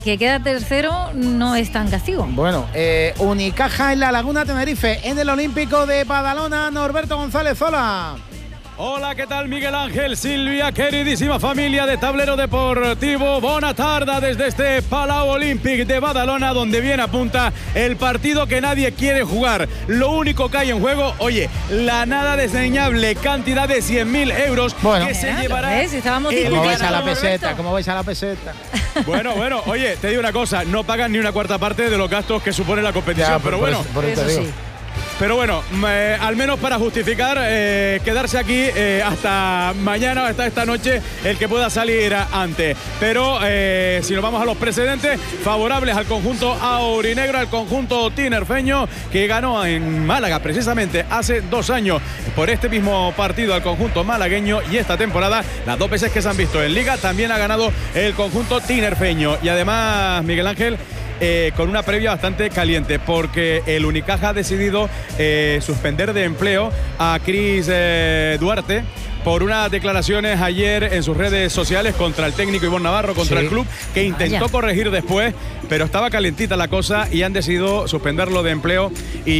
que queda tercero no es tan castigo. Bueno, Unicaja en la Laguna Tenerife, en el Olímpico de Badalona, Norberto González Zola. Hola, ¿qué tal Miguel Ángel, Silvia, queridísima familia de Tablero Deportivo? Bona tarda desde este Palau Olímpic de Badalona, donde viene a punta el partido que nadie quiere jugar. Lo único que hay en juego, oye, la nada desdeñable cantidad de 100.000 euros que se llevará. ¿Cómo vais a la peseta? ¿Cómo vais a la peseta? Bueno, oye, te digo una cosa, no pagan ni una cuarta parte de los gastos que supone la competición, pero bueno. Eso sí. Pero bueno, al menos para justificar quedarse aquí hasta mañana o hasta esta noche el que pueda salir antes. Pero si nos vamos a los precedentes, favorables al conjunto aurinegro, al conjunto tinerfeño, que ganó en Málaga precisamente hace 2 años por este mismo partido al conjunto malagueño, y esta temporada, las 2 veces que se han visto en Liga, también ha ganado el conjunto tinerfeño. Y además, Miguel Ángel, con una previa bastante caliente, porque el Unicaja ha decidido suspender de empleo a Cris Duarte por unas declaraciones ayer en sus redes sociales contra el técnico Ivonne Navarro, contra el club, que intentó corregir después, pero estaba calentita la cosa y han decidido suspenderlo de empleo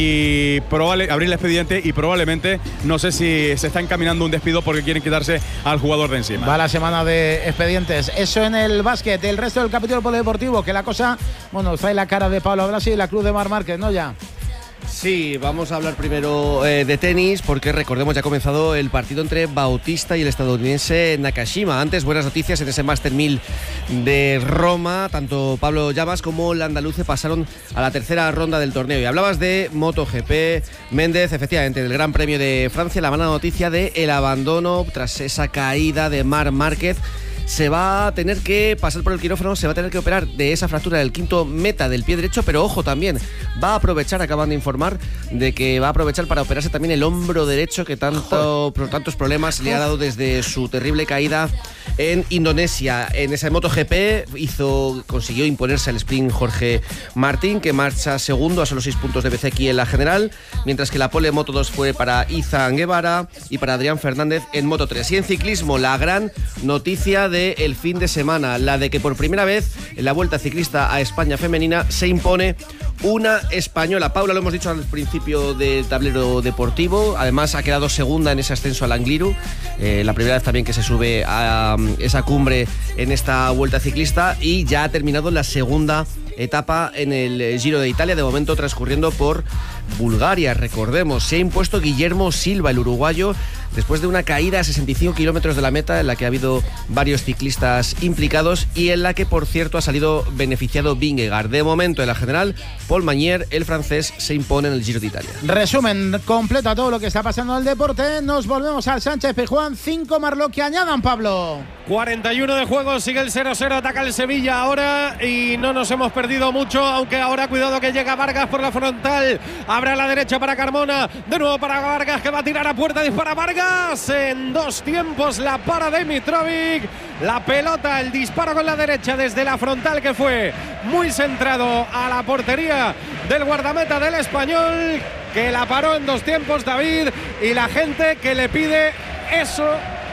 y abrir el expediente, y probablemente, no sé si se está encaminando un despido porque quieren quitarse al jugador de encima. Va la semana de expedientes. Eso en el básquet. El resto del capítulo polideportivo, que la cosa, bueno, trae la cara de Pablo Blasi y la Cruz de Mar Márquez, ¿no? Ya. Sí, vamos a hablar primero de tenis, porque recordemos, ya ha comenzado el partido entre Bautista y el estadounidense Nakashima. Antes, buenas noticias en ese Master 1000 de Roma. Tanto Pablo Llamas como el andaluce pasaron a la tercera ronda del torneo. Y hablabas de MotoGP, Méndez, efectivamente, del Gran Premio de Francia, la mala noticia de el abandono tras esa caída de Marc Márquez. Se va a tener que pasar por el quirófano, se va a tener que operar de esa fractura del quinto meta del pie derecho, pero ojo, también va a aprovechar, acaban de informar, de que va a aprovechar para operarse también el hombro derecho, que tantos problemas le ha dado desde su terrible caída en Indonesia. En esa MotoGP consiguió imponerse al sprint Jorge Martín, que marcha segundo a solo 6 puntos de Bezzecchi en la general, mientras que la pole Moto2 fue para Izan Guevara y para Adrián Fernández en Moto3. Y en ciclismo, la gran noticia del fin de semana, la de que por primera vez en la Vuelta Ciclista a España femenina se impone una española. Paula, lo hemos dicho al principio del tablero deportivo, además ha quedado segunda en ese ascenso al Angliru, la primera vez también que se sube a esa cumbre en esta Vuelta Ciclista, y ya ha terminado la segunda etapa en el Giro de Italia, de momento transcurriendo por Bulgaria. Recordemos, se ha impuesto Guillermo Silva, el uruguayo, después de una caída a 65 kilómetros de la meta, en la que ha habido varios ciclistas implicados y en la que, por cierto, ha salido beneficiado Vingegaard. De momento, en la general, Paul Magnier, el francés, se impone en el Giro de Italia. Resumen completo a todo lo que está pasando en el deporte. Nos volvemos al Sánchez Pizjuán. 5 más lo que añadan, Pablo. 41 de juego, sigue el 0-0, ataca el Sevilla ahora y no nos hemos perdido mucho, aunque ahora cuidado que llega Vargas por la frontal, abre a la derecha para Carmona, de nuevo para Vargas, que va a tirar a puerta, dispara Vargas, en 2 tiempos la para Dimitrovic, la pelota, el disparo con la derecha desde la frontal, que fue muy centrado a la portería del guardameta del Español, que la paró en 2 tiempos, David, y la gente que le pide eso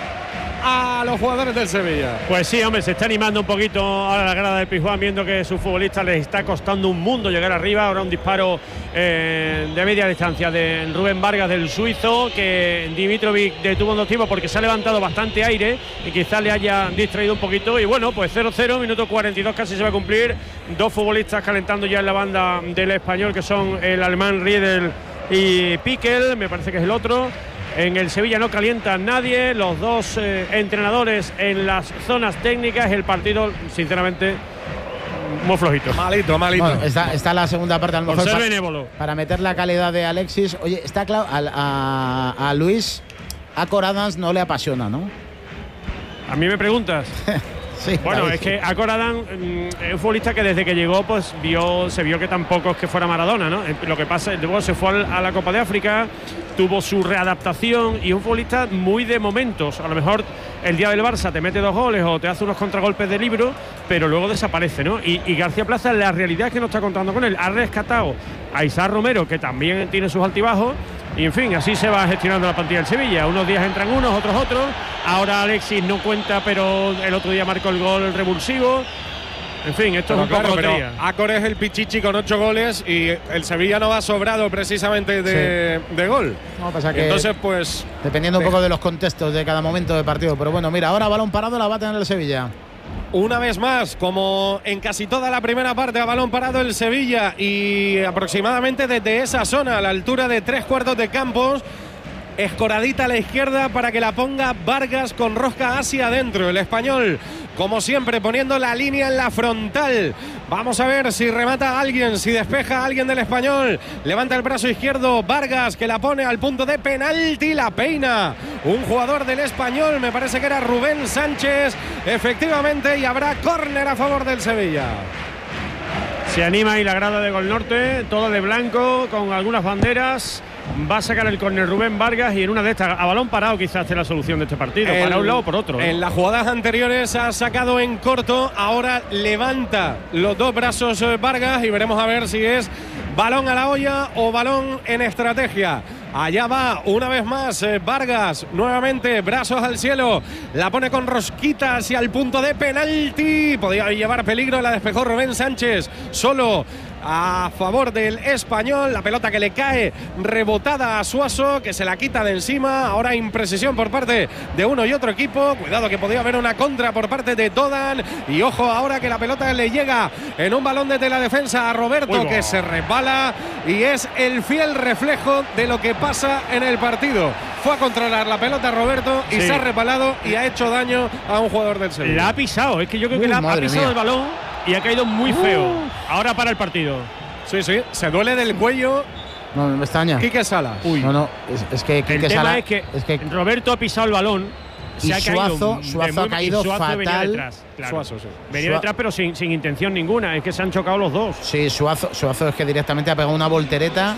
a los jugadores del Sevilla. Pues sí, hombre, se está animando un poquito ahora la grada del Pizjuán, viendo que a sus futbolistas les está costando un mundo llegar arriba. Ahora un disparo de media distancia de Rubén Vargas, del suizo, que Dimitrovic detuvo en 2 tiempos porque se ha levantado bastante aire y quizás le haya distraído un poquito. Y bueno, pues 0-0, minuto 42 casi se va a cumplir. 2 futbolistas calentando ya en la banda del Español, que son el alemán Riedel y Pickel, me parece que es el otro. En el Sevilla no calienta nadie, los 2 entrenadores en las zonas técnicas. El partido, sinceramente, muy flojito. Malito. Bueno, está la segunda parte, a lo mejor para meter la calidad de Alexis. Oye, está claro, a Luis, a Cor Adams no le apasiona, ¿no? ¿A mí me preguntas? Sí, bueno, es que Akor Adams es un futbolista que desde que llegó pues se vio que tampoco es que fuera Maradona, ¿no? Lo que pasa es que luego se fue a la Copa de África, tuvo su readaptación y es un futbolista muy de momentos. A lo mejor el día del Barça te mete 2 goles o te hace unos contragolpes de libro, pero luego desaparece, ¿no? Y García Plaza, la realidad es que no está contando con él. Ha rescatado a Isaac Romero, que también tiene sus altibajos. Y en fin, así se va gestionando la plantilla del Sevilla. Unos días entran unos, otros. Ahora Alexis no cuenta, pero el otro día marcó el gol revulsivo. En fin, esto Pero es un poco claro, lotería. Acor es el Pichichi con 8 goles y el Sevilla no va sobrado precisamente de gol. No, pasa que Entonces, pues… dependiendo un poco de los contextos de cada momento de partido. Pero bueno, mira, ahora balón parado la va a tener el Sevilla. Una vez más, como en casi toda la primera parte, a balón parado el Sevilla y aproximadamente desde esa zona, a la altura de 3/4 de campo, escoradita a la izquierda para que la ponga Vargas con rosca hacia adentro. El Español, como siempre, poniendo la línea en la frontal. Vamos a ver si remata a alguien, si despeja a alguien del Español. Levanta el brazo izquierdo Vargas, que la pone al punto de penalti, la peina un jugador del Español, me parece que era Rubén Sánchez, efectivamente, y habrá córner a favor del Sevilla. Se anima ahí la grada de Gol Norte, toda de blanco, con algunas banderas. Va a sacar el córner Rubén Vargas y en una de estas, a balón parado quizás esté la solución de este partido, para un lado o por otro. En las jugadas anteriores ha sacado en corto, ahora levanta los dos brazos Vargas y veremos a ver si es balón a la olla o balón en estrategia. Allá va una vez más Vargas, nuevamente brazos al cielo, la pone con rosquita hacia el punto de penalti, podía llevar peligro, la despejó Rubén Sánchez, solo a favor del Español, la pelota que le cae rebotada a Suaso, que se la quita de encima, ahora imprecisión por parte de uno y otro equipo, cuidado que podía haber una contra por parte de Dodan, y ojo ahora que la pelota le llega en un balón desde la defensa a Roberto, que se resbala y es el fiel reflejo de lo que pasa en el partido. Fue a controlar la pelota Roberto y se ha resbalado y ha hecho daño a un jugador del Sevilla. La ha pisado, es que yo creo que la ha pisado el balón y ha caído muy feo. Ahora para el partido. Sí, se duele del cuello. No me extraña. Quique Salas. No, es que Quique el tema Salas, es que Roberto ha pisado el balón. Y Suazo ha caído fatal. Venía detrás, claro. Suazo, sí. Venía detrás, pero sin intención ninguna. Es que se han chocado los dos. Sí, Suazo es que directamente ha pegado una voltereta.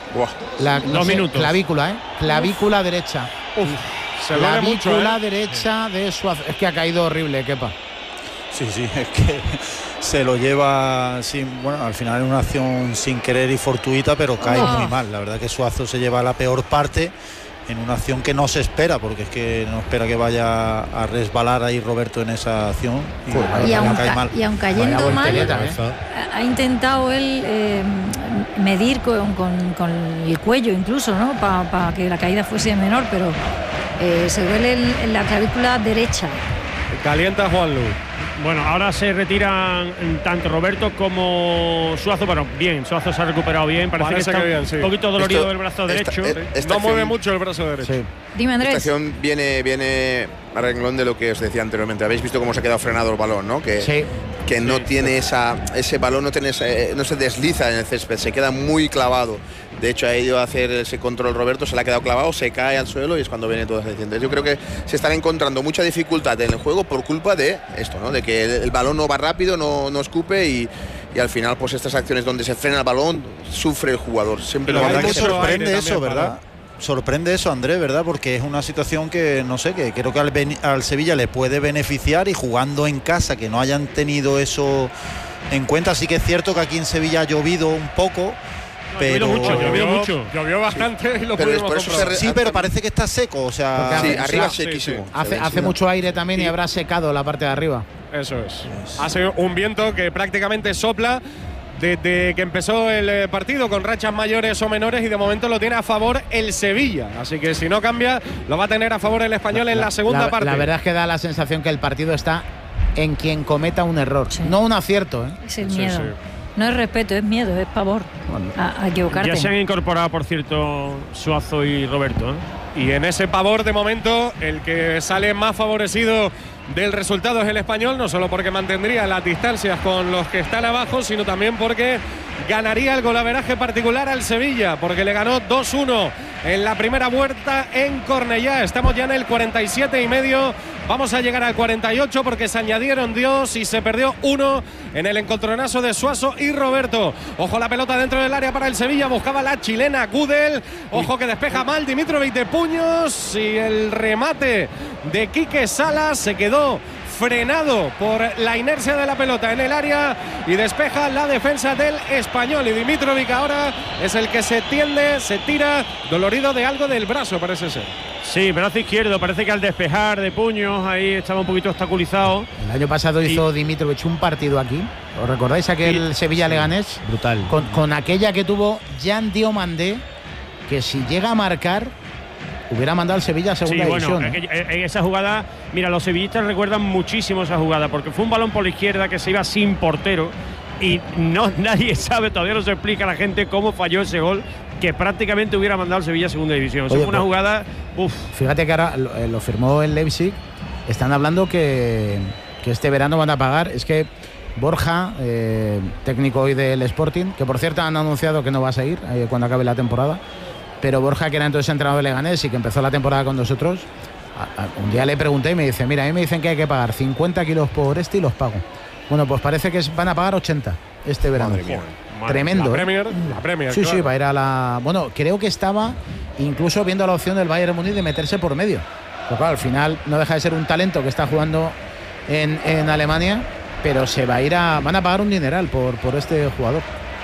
Dos minutos. Clavícula, clavícula derecha. Se duele mucho. Clavícula derecha de Suazo. Es que ha caído horrible, Kepa. Sí, es que se lo lleva al final es una acción sin querer y fortuita, pero cae muy mal. La verdad que Suazo se lleva la peor parte en una acción que no se espera, porque es que no espera que vaya a resbalar ahí Roberto en esa acción y aun cayendo mal, ha intentado él medir con el cuello incluso, ¿no? Para que la caída fuese menor, pero se duele en la clavícula derecha. Calienta Juanlu. Bueno, ahora se retiran tanto Roberto como Suazo. Bueno, bien, Suazo se ha recuperado bien. Parece que está bien, sí. Un poquito dolorido del brazo derecho. No mueve mucho el brazo derecho. Sí. Dime, Andrés. Esta acción viene a renglón de lo que os decía anteriormente. Habéis visto cómo se ha quedado frenado el balón, ¿no? Que no tiene ese balón, no se desliza en el césped, se queda muy clavado. De hecho, ha ido a hacer ese control Roberto, se le ha quedado clavado, se cae al suelo y es cuando viene todo ese accidente. Yo creo que se están encontrando mucha dificultad en el juego por culpa de esto, ¿no? De que el balón no va rápido, no escupe y al final, pues estas acciones donde se frena el balón, sufre el jugador. Siempre la lo verdad que sorprende eso, ¿verdad? Sorprende eso, Andrés, ¿verdad? Porque es una situación que, no sé, que creo que al Sevilla le puede beneficiar, y jugando en casa, que no hayan tenido eso en cuenta. Sí que es cierto que aquí en Sevilla ha llovido un poco, pero llovió bastante y lo pudimos comprobar. Sí, pero parece que está seco, o sea, arriba sequísimo. Hace mucho aire también y habrá secado la parte de arriba. Eso es. Hace un viento que prácticamente sopla desde que empezó el partido, con rachas mayores o menores, y de momento lo tiene a favor el Sevilla. Así que si no cambia, lo va a tener a favor el Español en la segunda parte. La verdad es que da la sensación que el partido está en quien cometa un error, no un acierto. Es el miedo. No es respeto, es miedo, es pavor a equivocarte. Ya se han incorporado, por cierto, Suazo y Roberto. Y en ese pavor, de momento, el que sale más favorecido del resultado es el Español, no solo porque mantendría las distancias con los que están abajo, sino también porque ganaría el golaveraje particular al Sevilla, porque le ganó 2-1 en la primera vuelta en Cornellá. Estamos ya en el 47,5. Vamos a llegar al 48 porque se añadieron 2 y se perdió 1 en el encontronazo de Suazo y Roberto. Ojo la pelota dentro del área para el Sevilla, buscaba la chilena Gudel. Ojo que despeja mal Dimitrovic de puños, y el remate de Quique Salas se quedó frenado por la inercia de la pelota en el área y despeja la defensa del Español. Y Dimitrovic ahora es el que se tiende, se tira, dolorido de algo del brazo, parece ser. Sí, brazo izquierdo, parece que al despejar de puños ahí estaba un poquito obstaculizado. El año pasado hizo Dimitrovic un partido aquí. ¿Os recordáis aquel Sevilla-Leganés? Brutal. Con aquella que tuvo Jan Diomandé, que si llega a marcar hubiera mandado al Sevilla a segunda división. Esa jugada, mira, los sevillistas recuerdan muchísimo esa jugada, porque fue un balón por la izquierda que se iba sin portero y nadie sabe, todavía no se explica a la gente cómo falló ese gol, que prácticamente hubiera mandado al Sevilla a segunda división. Oye, fue una jugada. Fíjate que ahora lo firmó el Leipzig. Están hablando que este verano van a pagar. Es que Borja, técnico hoy del Sporting, que por cierto han anunciado que no va a seguir cuando acabe la temporada, pero Borja, que era entonces entrenador de Leganés y que empezó la temporada con nosotros, un día le pregunté y me dice: mira, a mí me dicen que hay que pagar 50 kilos por y los pago. Bueno, pues parece que van a pagar 80 este verano. Madre mía. Tremendo. La Premier, sí, claro. Sí, va a ir a la... Bueno, creo que estaba incluso viendo la opción del Bayern Múnich de meterse por medio. Pero claro, al final no deja de ser un talento que está jugando en Alemania, pero se va a ir van a pagar un dineral por este jugador.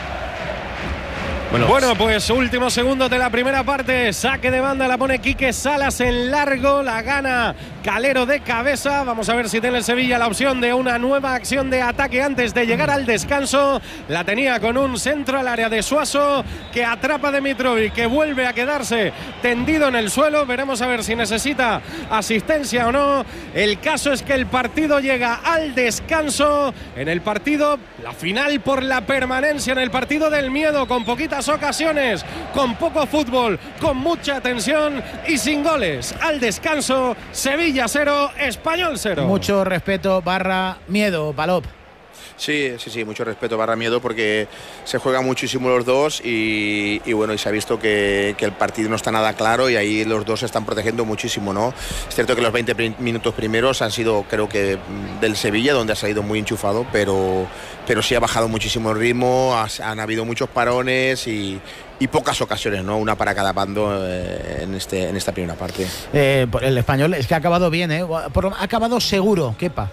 Bueno, pues últimos segundos de la primera parte. Saque de banda, la pone Quique Salas en largo. La gana Calero de cabeza. Vamos a ver si tiene el Sevilla la opción de una nueva acción de ataque antes de llegar al descanso. La tenía con un centro al área de Suaso, que atrapa a Dimitrovic, que vuelve a quedarse tendido en el suelo. Veremos a ver si necesita asistencia o no. El caso es que el partido llega al descanso. En el partido, la final por la permanencia, en el partido del miedo, con poquitas ocasiones, con poco fútbol, con mucha tensión y sin goles. Al descanso, Sevilla 0, Español 0. Mucho respeto / miedo, Palop. Sí, mucho respeto / miedo, porque se juegan muchísimo los dos y bueno, y se ha visto que el partido no está nada claro y ahí los dos se están protegiendo muchísimo, ¿no? Es cierto que los 20 minutos primeros han sido, creo que, del Sevilla, donde ha salido muy enchufado, pero sí ha bajado muchísimo el ritmo, han habido muchos parones y pocas ocasiones, ¿no? Una para cada bando en esta primera parte. El Español es que ha acabado bien, ha acabado seguro, Kepa.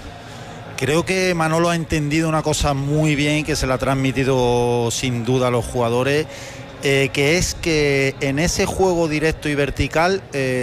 Creo que Manolo ha entendido una cosa muy bien, que se la ha transmitido sin duda a los jugadores, que es que en ese juego directo y vertical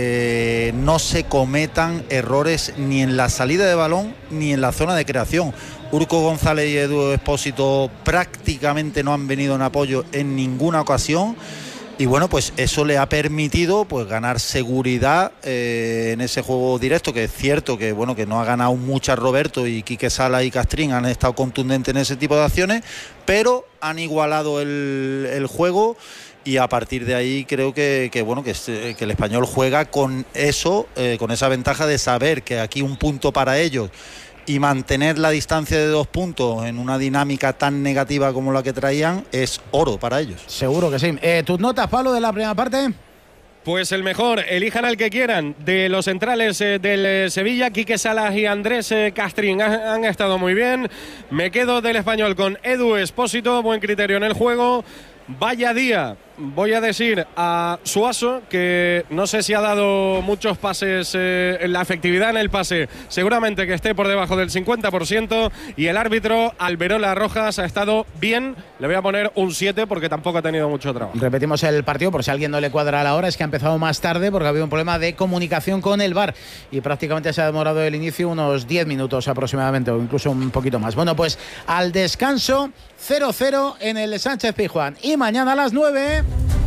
no se cometan errores ni en la salida de balón ni en la zona de creación. Urco González y Edu Expósito prácticamente no han venido en apoyo en ninguna ocasión. Y bueno, pues eso le ha permitido pues ganar seguridad en ese juego directo, que es cierto que bueno, que no ha ganado muchas Roberto, y Quique Sala y Castrín han estado contundentes en ese tipo de acciones, pero han igualado el juego, y a partir de ahí creo que el Español juega con eso, con esa ventaja de saber que aquí un punto para ellos y mantener la distancia de 2 puntos en una dinámica tan negativa como la que traían es oro para ellos. Seguro que sí. ¿Tus notas, Pablo, de la primera parte? Pues el mejor, elijan al que quieran. De los centrales del Sevilla, Quique Salas y Andrés Castrín han estado muy bien. Me quedo del Español con Edu Expósito, buen criterio en el juego. Vaya día, voy a decir, a Suaso, que no sé si ha dado muchos pases, la efectividad en el pase seguramente que esté por debajo del 50%, y el árbitro Alberola Rojas ha estado bien. Le voy a poner un 7 porque tampoco ha tenido mucho trabajo. Repetimos el partido por si a alguien no le cuadra a la hora, es que ha empezado más tarde porque ha habido un problema de comunicación con el VAR y prácticamente se ha demorado el inicio unos 10 minutos aproximadamente, o incluso un poquito más. Bueno, pues al descanso, 0-0 en el Sánchez-Pizjuán, y mañana a las 9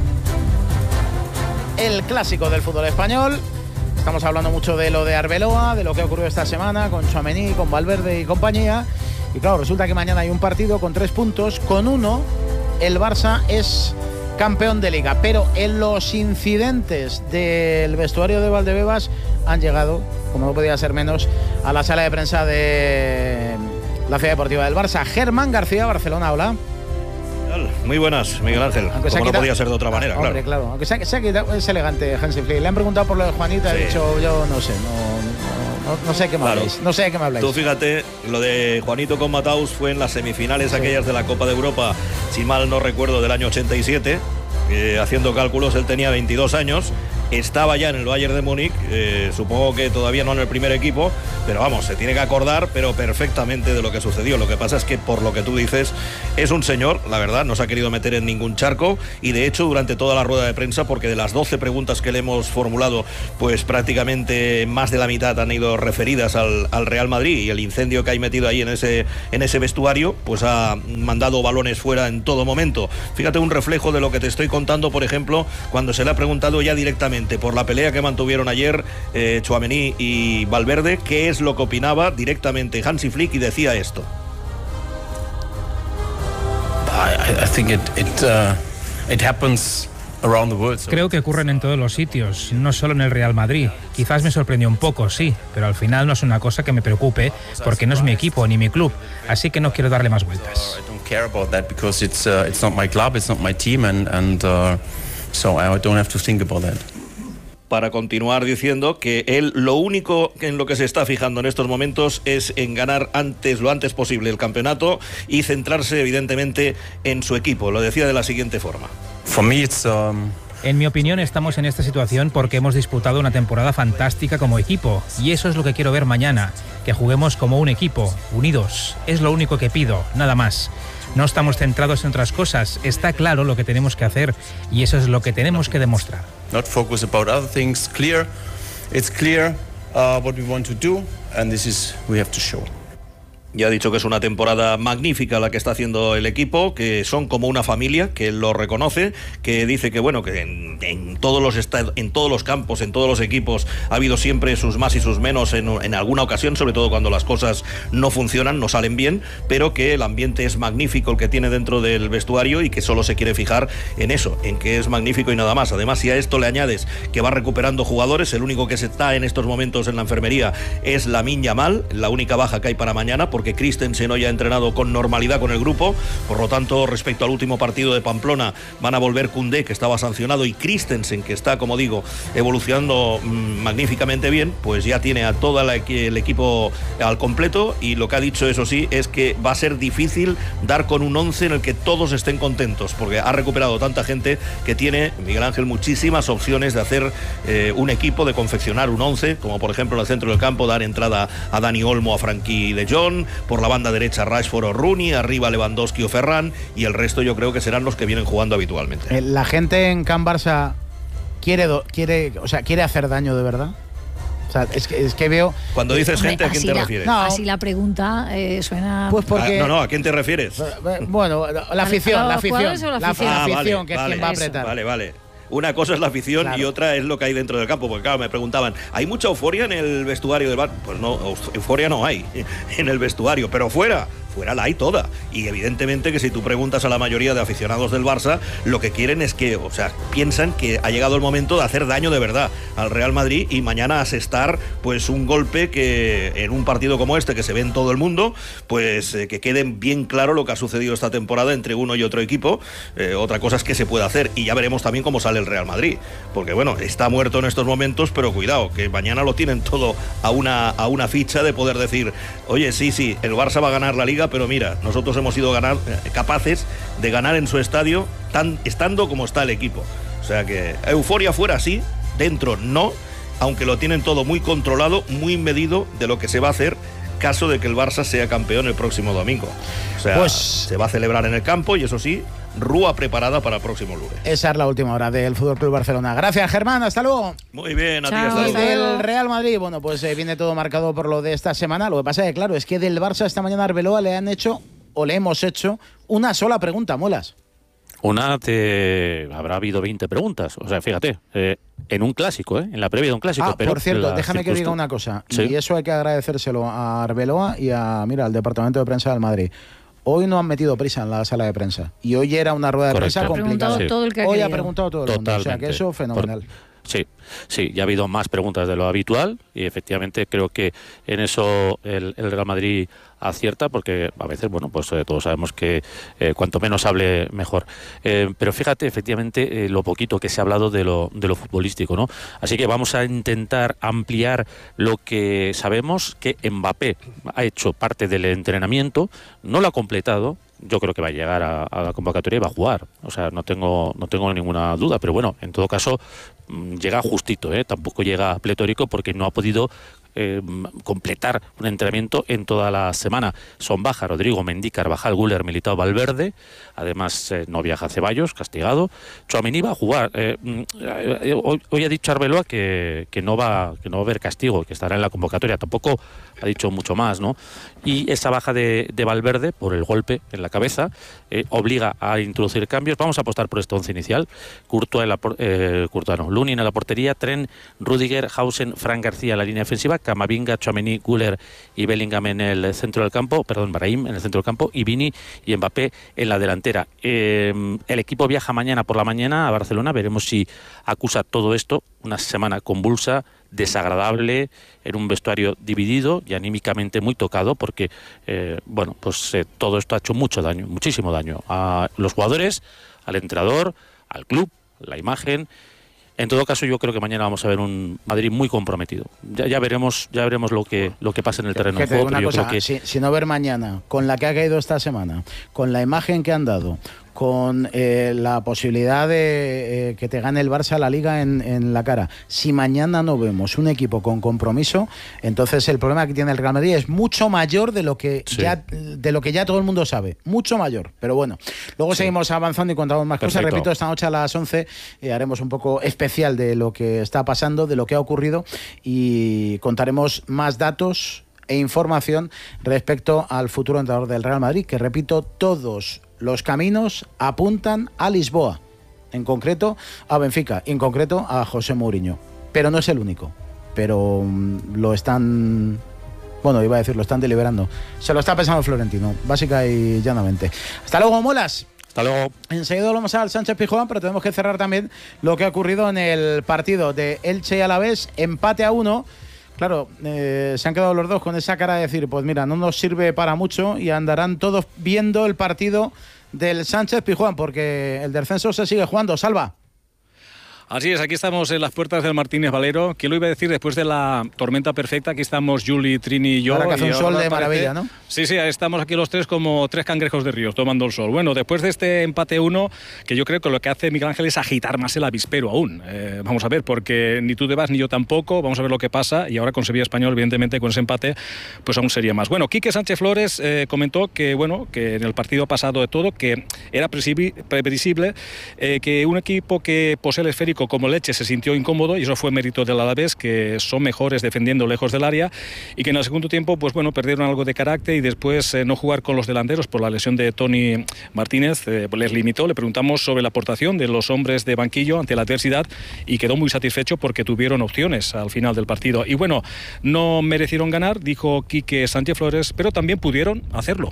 el clásico del fútbol español. Estamos hablando mucho de lo de Arbeloa, de lo que ocurrió esta semana con Tchouaméni, con Valverde y compañía, y claro, resulta que mañana hay un partido con 3 puntos, con 1 el Barça es campeón de Liga, pero en los incidentes del vestuario de Valdebebas han llegado, como no podía ser menos, a la sala de prensa de la Ciudad Deportiva del Barça. Germán García, Barcelona, hola. Muy buenas, Miguel Ángel. Como no podía ser de otra manera, hombre, claro. Aunque se ha quitado, es elegante Hansi Flick. Le han preguntado por lo de Juanita, sí. Ha dicho, yo no sé, no sé qué me habláis. No sé de qué me habláis. Tú fíjate, lo de Juanito con Mataus fue en las semifinales aquellas de la Copa de Europa, si mal no recuerdo, del año 87. Haciendo cálculos, él tenía 22 años estaba ya en el Bayern de Múnich, supongo que todavía no en el primer equipo, pero vamos, se tiene que acordar pero perfectamente de lo que sucedió. Lo que pasa es que, por lo que tú dices, es un señor, la verdad, no se ha querido meter en ningún charco, y de hecho durante toda la rueda de prensa, porque de las 12 preguntas que le hemos formulado, pues prácticamente más de la mitad han ido referidas al Real Madrid y el incendio que hay metido ahí en ese vestuario, pues ha mandado balones fuera en todo momento. Fíjate, un reflejo de lo que te estoy contando, por ejemplo, cuando se le ha preguntado ya directamente por la pelea que mantuvieron ayer Tchouaméni y Valverde, qué es lo que opinaba directamente Hansi Flick, y decía esto. I think it happens around the world. Creo que ocurren en todos los sitios, no solo en el Real Madrid. Quizás me sorprendió un poco, sí, pero al final no es una cosa que me preocupe, porque no es mi equipo ni mi club, así que no quiero darle más vueltas. I don't care about that because it's not my club, it's not my team, and so I don't have to think about that. Para continuar diciendo que él lo único en lo que se está fijando en estos momentos es en ganar lo antes posible el campeonato y centrarse evidentemente en su equipo. Lo decía de la siguiente forma. For me it's En mi opinión, estamos en esta situación porque hemos disputado una temporada fantástica como equipo, y eso es lo que quiero ver mañana, que juguemos como un equipo, unidos. Es lo único que pido, nada más. No estamos centrados en otras cosas, está claro lo que tenemos que hacer y eso es lo que tenemos que demostrar. Not focus about other things, clear. It's clear what we want to do, and this is we have to show. Ya ha dicho que es una temporada magnífica la que está haciendo el equipo, que son como una familia, que él lo reconoce, que dice que bueno, que en todos los campos, en todos los equipos ha habido siempre sus más y sus menos en alguna ocasión, sobre todo cuando las cosas no funcionan, no salen bien, pero que el ambiente es magnífico el que tiene dentro del vestuario y que solo se quiere fijar en eso, en que es magnífico y nada más. Además, si a esto le añades que va recuperando jugadores, el único que se está en estos momentos en la enfermería es Lamine Yamal, la única baja que hay para mañana, porque Christensen hoy ha entrenado con normalidad con el grupo. Por lo tanto, respecto al último partido de Pamplona, van a volver Koundé, que estaba sancionado, y Christensen, que está, como digo, evolucionando magníficamente bien. Pues ya tiene a todo el equipo al completo, y lo que ha dicho, eso sí, es que va a ser difícil dar con un 11 en el que todos estén contentos, porque ha recuperado tanta gente que tiene, Miguel Ángel, muchísimas opciones de hacer un equipo, de confeccionar un 11, como por ejemplo en el centro del campo dar entrada a Dani Olmo, a Frenkie de Jong, por la banda derecha Rashford o Rooney, arriba Lewandowski o Ferran, y el resto yo creo que serán los que vienen jugando habitualmente. ¿La gente en Can Barça quiere hacer daño de verdad? O sea, es que veo... Cuando dices gente, ¿a quién te refieres? No, así la pregunta suena... Pues porque... ¿a quién te refieres? Bueno, la afición. La afición, vale, que es quien va a apretar. Vale. Una cosa es la afición, claro, y otra es lo que hay dentro del campo, porque claro, me preguntaban, ¿hay mucha euforia en el vestuario del Barça? Pues no, euforia no hay en el vestuario, pero fuera la hay toda. Y evidentemente que si tú preguntas a la mayoría de aficionados del Barça, lo que quieren es que, o sea, piensan que ha llegado el momento de hacer daño de verdad al Real Madrid y mañana asestar pues un golpe que en un partido como este, que se ve en todo el mundo, pues que quede bien claro lo que ha sucedido esta temporada entre uno y otro equipo. Otra cosa es que se puede hacer, y ya veremos también cómo sale el Real Madrid, porque bueno, está muerto en estos momentos, pero cuidado, que mañana lo tienen todo a una ficha de poder decir, oye, sí, el Barça va a ganar la Liga, pero mira, nosotros hemos sido capaces de ganar en su estadio estando como está el equipo. O sea que euforia fuera sí, dentro no, aunque lo tienen todo muy controlado, muy medido de lo que se va a hacer caso de que el Barça sea campeón el próximo domingo. O sea, pues se va a celebrar en el campo, y eso sí, rúa preparada para el próximo lunes. Esa es la última hora del Fútbol Club Barcelona. Gracias, Germán, hasta luego. Muy bien, a ti, hasta luego. Del Real Madrid, bueno, pues viene todo marcado por lo de esta semana. Lo que pasa es que, claro, es que del Barça esta mañana a Arbeloa le hemos hecho una sola pregunta, Muelas. Habrá habido 20 preguntas. O sea, fíjate, en un clásico, en la previa de un clásico. Pero por cierto, déjame que diga una cosa. ¿Sí? Y eso hay que agradecérselo a Arbeloa y al departamento de prensa del Madrid. Hoy no han metido prisa en la sala de prensa. Y hoy era una rueda de prensa complicada. Hoy ha preguntado todo el mundo. O sea que eso es fenomenal. Sí, ya ha habido más preguntas de lo habitual, y efectivamente creo que en eso el Real Madrid acierta, porque a veces, bueno, pues todos sabemos que cuanto menos hable, mejor. Pero fíjate, efectivamente, lo poquito que se ha hablado de lo futbolístico, ¿no? Así que vamos a intentar ampliar lo que sabemos, que Mbappé ha hecho parte del entrenamiento, no lo ha completado, yo creo que va a llegar a la convocatoria y va a jugar. O sea, no tengo ninguna duda, pero bueno, en todo caso llega justito, tampoco llega pletórico porque no ha podido completar un entrenamiento en toda la semana. Son baja Rodrigo, Mendy, Carvajal, Güler, Militao, Valverde. Además no viaja Ceballos, castigado. Tchouaméni va a jugar. Hoy ha dicho Arbeloa que no va a haber castigo, que estará en la convocatoria. Tampoco ha dicho mucho más, ¿no? Y esa baja de Valverde por el golpe en la cabeza obliga a introducir cambios. Vamos a apostar por este once inicial. Lunin en la portería, Trent, Rüdiger, Hausen, Fran García en la línea defensiva, Camavinga, Tchouaméni, Güler y Bellingham en el centro del campo, Brahim en el centro del campo y Vini y Mbappé en la delantera. El equipo viaja mañana por la mañana a Barcelona, veremos si acusa todo esto, una semana convulsa, desagradable, en un vestuario dividido y anímicamente muy tocado porque todo esto ha hecho mucho daño, muchísimo daño a los jugadores, al entrenador, al club, la imagen. En todo caso, yo creo que mañana vamos a ver un Madrid muy comprometido. Ya veremos lo que pasa en el terreno de juego. Pero yo creo que si no ver mañana, con la que ha caído esta semana, con la imagen que han dado, con la posibilidad de que te gane el Barça la Liga en la cara, si mañana no vemos un equipo con compromiso, entonces el problema que tiene el Real Madrid es mucho mayor de lo que ya todo el mundo sabe, mucho mayor. Pero bueno, luego seguimos avanzando y contamos más cosas. Repito, esta noche a las 11 haremos un poco especial de lo que está pasando, de lo que ha ocurrido y contaremos más datos e información respecto al futuro entrenador del Real Madrid, que repito, todos los caminos apuntan a Lisboa, en concreto a Benfica, en concreto a José Mourinho. Pero no es el único. Pero lo están deliberando. Se lo está pensando Florentino, básica y llanamente. Hasta luego, Molas. Hasta luego. Enseguida vamos al Sánchez-Pizjuán, pero tenemos que cerrar también lo que ha ocurrido en el partido de Elche y Alavés, empate a 1. Claro, se han quedado los dos con esa cara de decir, pues mira, no nos sirve para mucho y andarán todos viendo el partido del Sánchez-Pizjuán porque el descenso se sigue jugando. Salva. Así es, aquí estamos en las puertas del Martínez Valero. ¿Quién lo iba a decir después de la tormenta perfecta? Aquí estamos Juli, Trini y yo. Ahora que hace un sol de maravilla, ¿no? Sí, estamos aquí los tres como tres cangrejos de río tomando el sol. Bueno, después de este empate 1, que yo creo que lo que hace Miguel Ángel es agitar más el avispero aún. Vamos a ver, porque ni tú te vas ni yo tampoco. Vamos a ver lo que pasa. Y ahora con Sevilla Español, evidentemente, con ese empate, pues aún sería más. Bueno, Quique Sánchez Flores comentó que en el partido pasado de todo, que era previsible que un equipo que posee el esférico como Leche se sintió incómodo y eso fue mérito del Alavés, que son mejores defendiendo lejos del área y que en el segundo tiempo perdieron algo de carácter y después no jugar con los delanteros por la lesión de Tony Martínez les limitó. Le preguntamos sobre la aportación de los hombres de banquillo ante la adversidad y quedó muy satisfecho porque tuvieron opciones al final del partido y no merecieron ganar, dijo Quique Sánchez Flores, pero también pudieron hacerlo.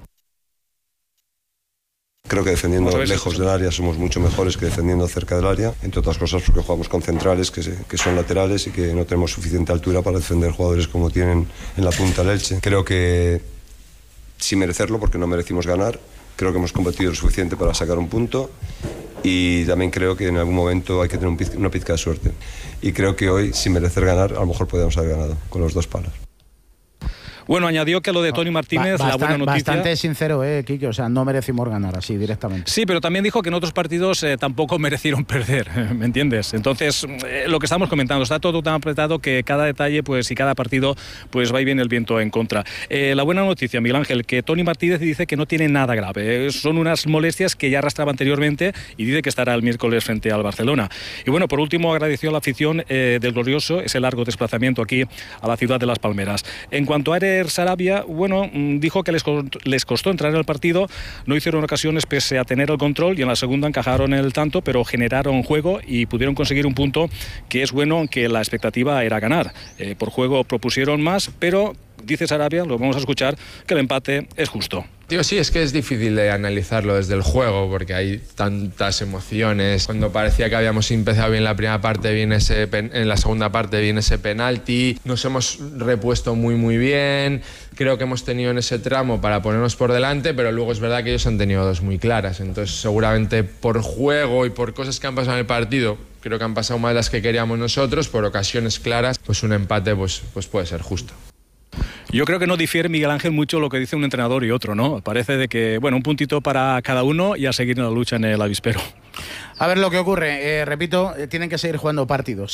Creo que defendiendo lejos del área somos mucho mejores que defendiendo cerca del área, entre otras cosas porque jugamos con centrales que son laterales y que no tenemos suficiente altura para defender jugadores como tienen en la punta el Elche. Creo que sin merecerlo, porque no merecimos ganar, creo que hemos competido lo suficiente para sacar un punto y también creo que en algún momento hay que tener una pizca de suerte. Y creo que hoy, sin merecer ganar, a lo mejor podríamos haber ganado con los dos palos. Bueno, añadió que lo de Tony Martínez, la buena noticia... Bastante sincero, Quique, o sea, no merecimos ganar así directamente. Sí, pero también dijo que en otros partidos tampoco merecieron perder, ¿me entiendes? Entonces, lo que estamos comentando, está todo tan apretado que cada detalle y cada partido va y viene el viento en contra. La buena noticia, Miguel Ángel, que Tony Martínez dice que no tiene nada grave, son unas molestias que ya arrastraba anteriormente y dice que estará el miércoles frente al Barcelona. Y bueno, por último, agradeció a la afición del Glorioso ese largo desplazamiento aquí a la ciudad de Las Palmeras. En cuanto a Sarabia, dijo que les costó entrar en el partido, no hicieron ocasiones pese a tener el control y en la segunda encajaron el tanto, pero generaron juego y pudieron conseguir un punto que es bueno, que la expectativa era ganar. Por juego propusieron más, pero dice Sarabia, lo vamos a escuchar, que el empate es justo. Sí, es que es difícil de analizarlo desde el juego porque hay tantas emociones. Cuando parecía que habíamos empezado bien la primera parte, en la segunda parte viene ese penalti. Nos hemos repuesto muy bien. Creo que hemos tenido en ese tramo para ponernos por delante, pero luego es verdad que ellos han tenido dos muy claras. Entonces seguramente por juego y por cosas que han pasado en el partido, creo que han pasado más de las que queríamos nosotros, por ocasiones claras, pues un empate pues puede ser justo. Yo creo que no difiere Miguel Ángel mucho lo que dice un entrenador y otro, ¿no? Parece de que, bueno, un puntito para cada uno y a seguir en la lucha en el avispero. A ver lo que ocurre, repito, tienen que seguir jugando partidos,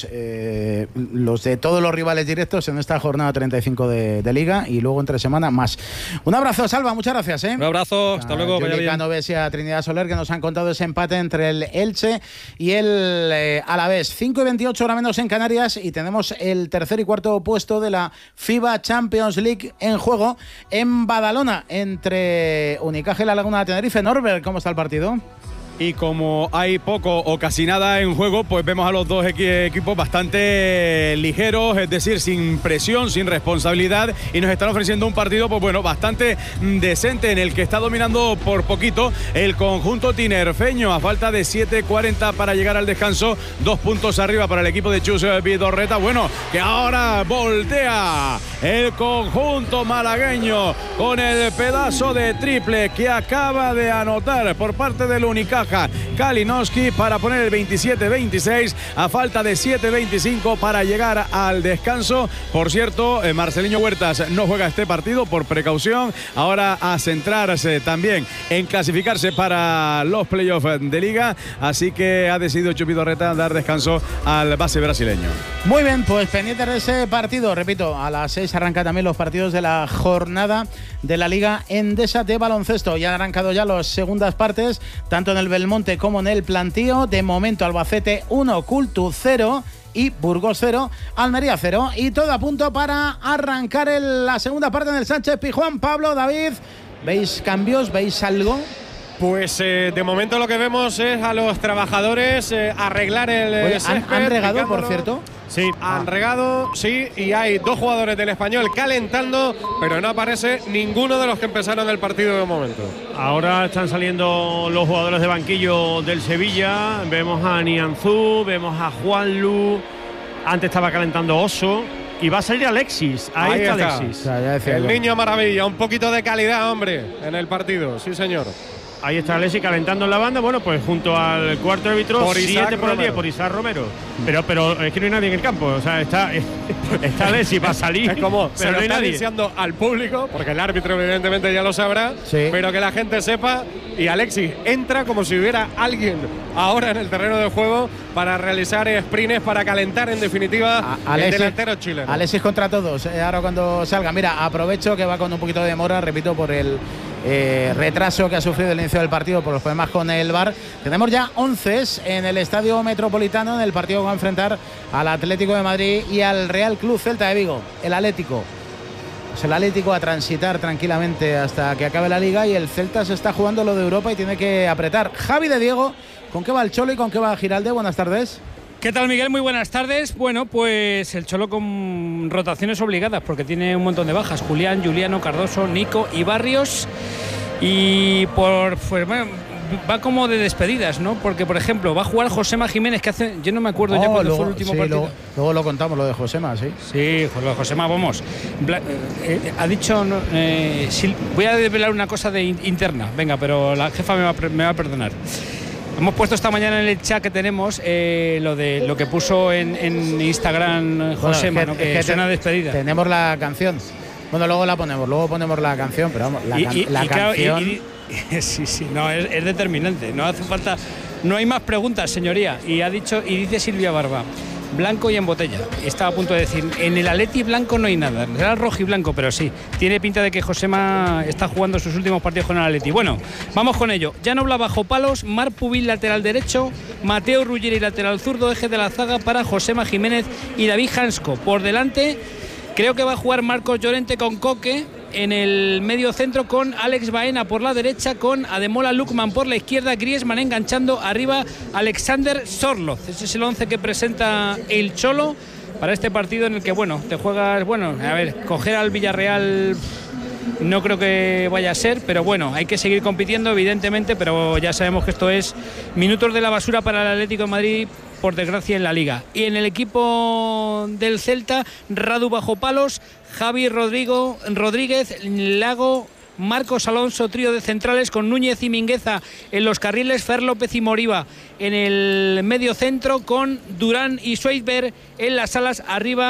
los de todos los rivales directos en esta jornada 35 de Liga y luego entre semana más. Un abrazo, Salva, muchas gracias. Un abrazo, hasta luego. Juli Canoves y a Trinidad Soler, que nos han contado ese empate entre el Elche y el Alavés. 5:28, hora menos en Canarias, y tenemos el tercer y cuarto puesto de la FIBA Champions League en juego en Badalona, entre Unicaja y la Laguna de Tenerife. Norbert, ¿cómo está el partido? Y como hay poco o casi nada en juego, pues vemos a los dos equipos bastante ligeros, es decir, sin presión, sin responsabilidad, y nos están ofreciendo un partido, pues bueno, bastante decente, en el que está dominando por poquito el conjunto tinerfeño, a falta de 7:40 para llegar al descanso. 2 puntos arriba para el equipo de Chus Vidorreta. Bueno, que ahora voltea el conjunto malagueño con el pedazo de triple que acaba de anotar por parte del Unicaja Kalinowski para poner el 27-26 a falta de 7:25 para llegar al descanso. Por cierto, Marceliño Huertas no juega este partido por precaución. Ahora a centrarse también en clasificarse para los playoffs de Liga, así que ha decidido Chus Vidorreta dar descanso al base brasileño. Muy bien, pues pendiente de ese partido. Repito, a las 6 arrancan también los partidos de la jornada de la Liga Endesa de baloncesto. Ya han arrancado ya las segundas partes, tanto en el Belmonte como en el Plantío. De momento Albacete 1, Cultu 0 y Burgos 0, Almería 0. Y todo a punto para arrancar la segunda parte en el Sánchez Pizjuán. Pablo, David, ¿veis cambios? ¿Veis algo? Pues de momento lo que vemos es a los trabajadores arreglar el césped. ¿Han regado, por cierto? Sí, han regado, sí, y hay 2 jugadores del Español calentando, pero no aparece ninguno de los que empezaron el partido de momento. Ahora están saliendo los jugadores de banquillo del Sevilla. Vemos a Nianzú, vemos a Juanlu. Antes estaba calentando Oso. Y va a salir Alexis. Ahí está Alexis. El niño maravilla, un poquito de calidad, hombre, en el partido, sí señor. Ahí está Alexis calentando en la banda, bueno, pues junto al cuarto árbitro, 7 por el 10, por Isaac Romero. Pero es que no hay nadie en el campo, o sea, está Alexis para salir. Es como pero se lo no está nadie diciendo al público, porque el árbitro evidentemente ya lo sabrá, sí, pero que la gente sepa. Y Alexis entra como si hubiera alguien ahora en el terreno de juego para realizar sprints, para calentar en definitiva el delantero chileno. Alexis contra todos, ahora cuando salga. Mira, aprovecho que va con un poquito de demora, repito, por el retraso que ha sufrido el inicio del partido por los problemas con el VAR. Tenemos ya 11 en el Estadio Metropolitano en el partido que va a enfrentar al Atlético de Madrid y al Real Club Celta de Vigo. El Atlético a transitar tranquilamente hasta que acabe la Liga, y el Celta se está jugando lo de Europa y tiene que apretar. Javi de Diego, ¿con qué va el Cholo y con qué va Giralde? Buenas tardes. ¿Qué tal, Miguel? Muy buenas tardes. Bueno, pues el Cholo con rotaciones obligadas porque tiene un montón de bajas. Julián, Juliano, Cardoso, Nico y Barrios. Y va como de despedidas, ¿no? Porque, por ejemplo, va a jugar Josema Jiménez, que hace... Yo no me acuerdo ya cuándo fue el último partido. Luego lo contamos, lo de Josema, sí. Sí, lo de Josema, vamos. Ha dicho... voy a desvelar una cosa interna, venga, pero la jefa me va a perdonar. Hemos puesto esta mañana en el chat que tenemos lo que puso en Instagram Josema, ¿no? Que suena despedida. Tenemos la canción. Bueno, luego ponemos la canción, pero vamos, la canción... Sí, no, es determinante. No hace falta, no hay más preguntas, señoría. Y dice Silvia Barba, blanco y en botella. Estaba a punto de decir, en el Atleti blanco no hay nada, era rojo y blanco, pero sí, tiene pinta de que Josema está jugando sus últimos partidos con el Atleti. Bueno, vamos con ello. Yanobla bajo palos, Marc Pubil lateral derecho, Mateo Ruggeri lateral zurdo, eje de la zaga para Josema Jiménez y David Hansko. Por delante, creo que va a jugar Marcos Llorente con Coque. En el medio centro con Alex Baena por la derecha, con Ademola Lookman por la izquierda, Griezmann enganchando, arriba Alexander Sorloth. Ese es el 11 que presenta el Cholo para este partido en el que, te juegas, coger al Villarreal no creo que vaya a ser, pero hay que seguir compitiendo evidentemente, pero ya sabemos que esto es minutos de la basura para el Atlético de Madrid, por desgracia, en la Liga. Y en el equipo del Celta, Radu bajo palos, Javi Rodríguez, Lago, Marcos Alonso, trío de centrales con Núñez y Mingueza en los carriles, Fer López y Moriba en el medio centro, con Durán y Schweitberg en las alas, arriba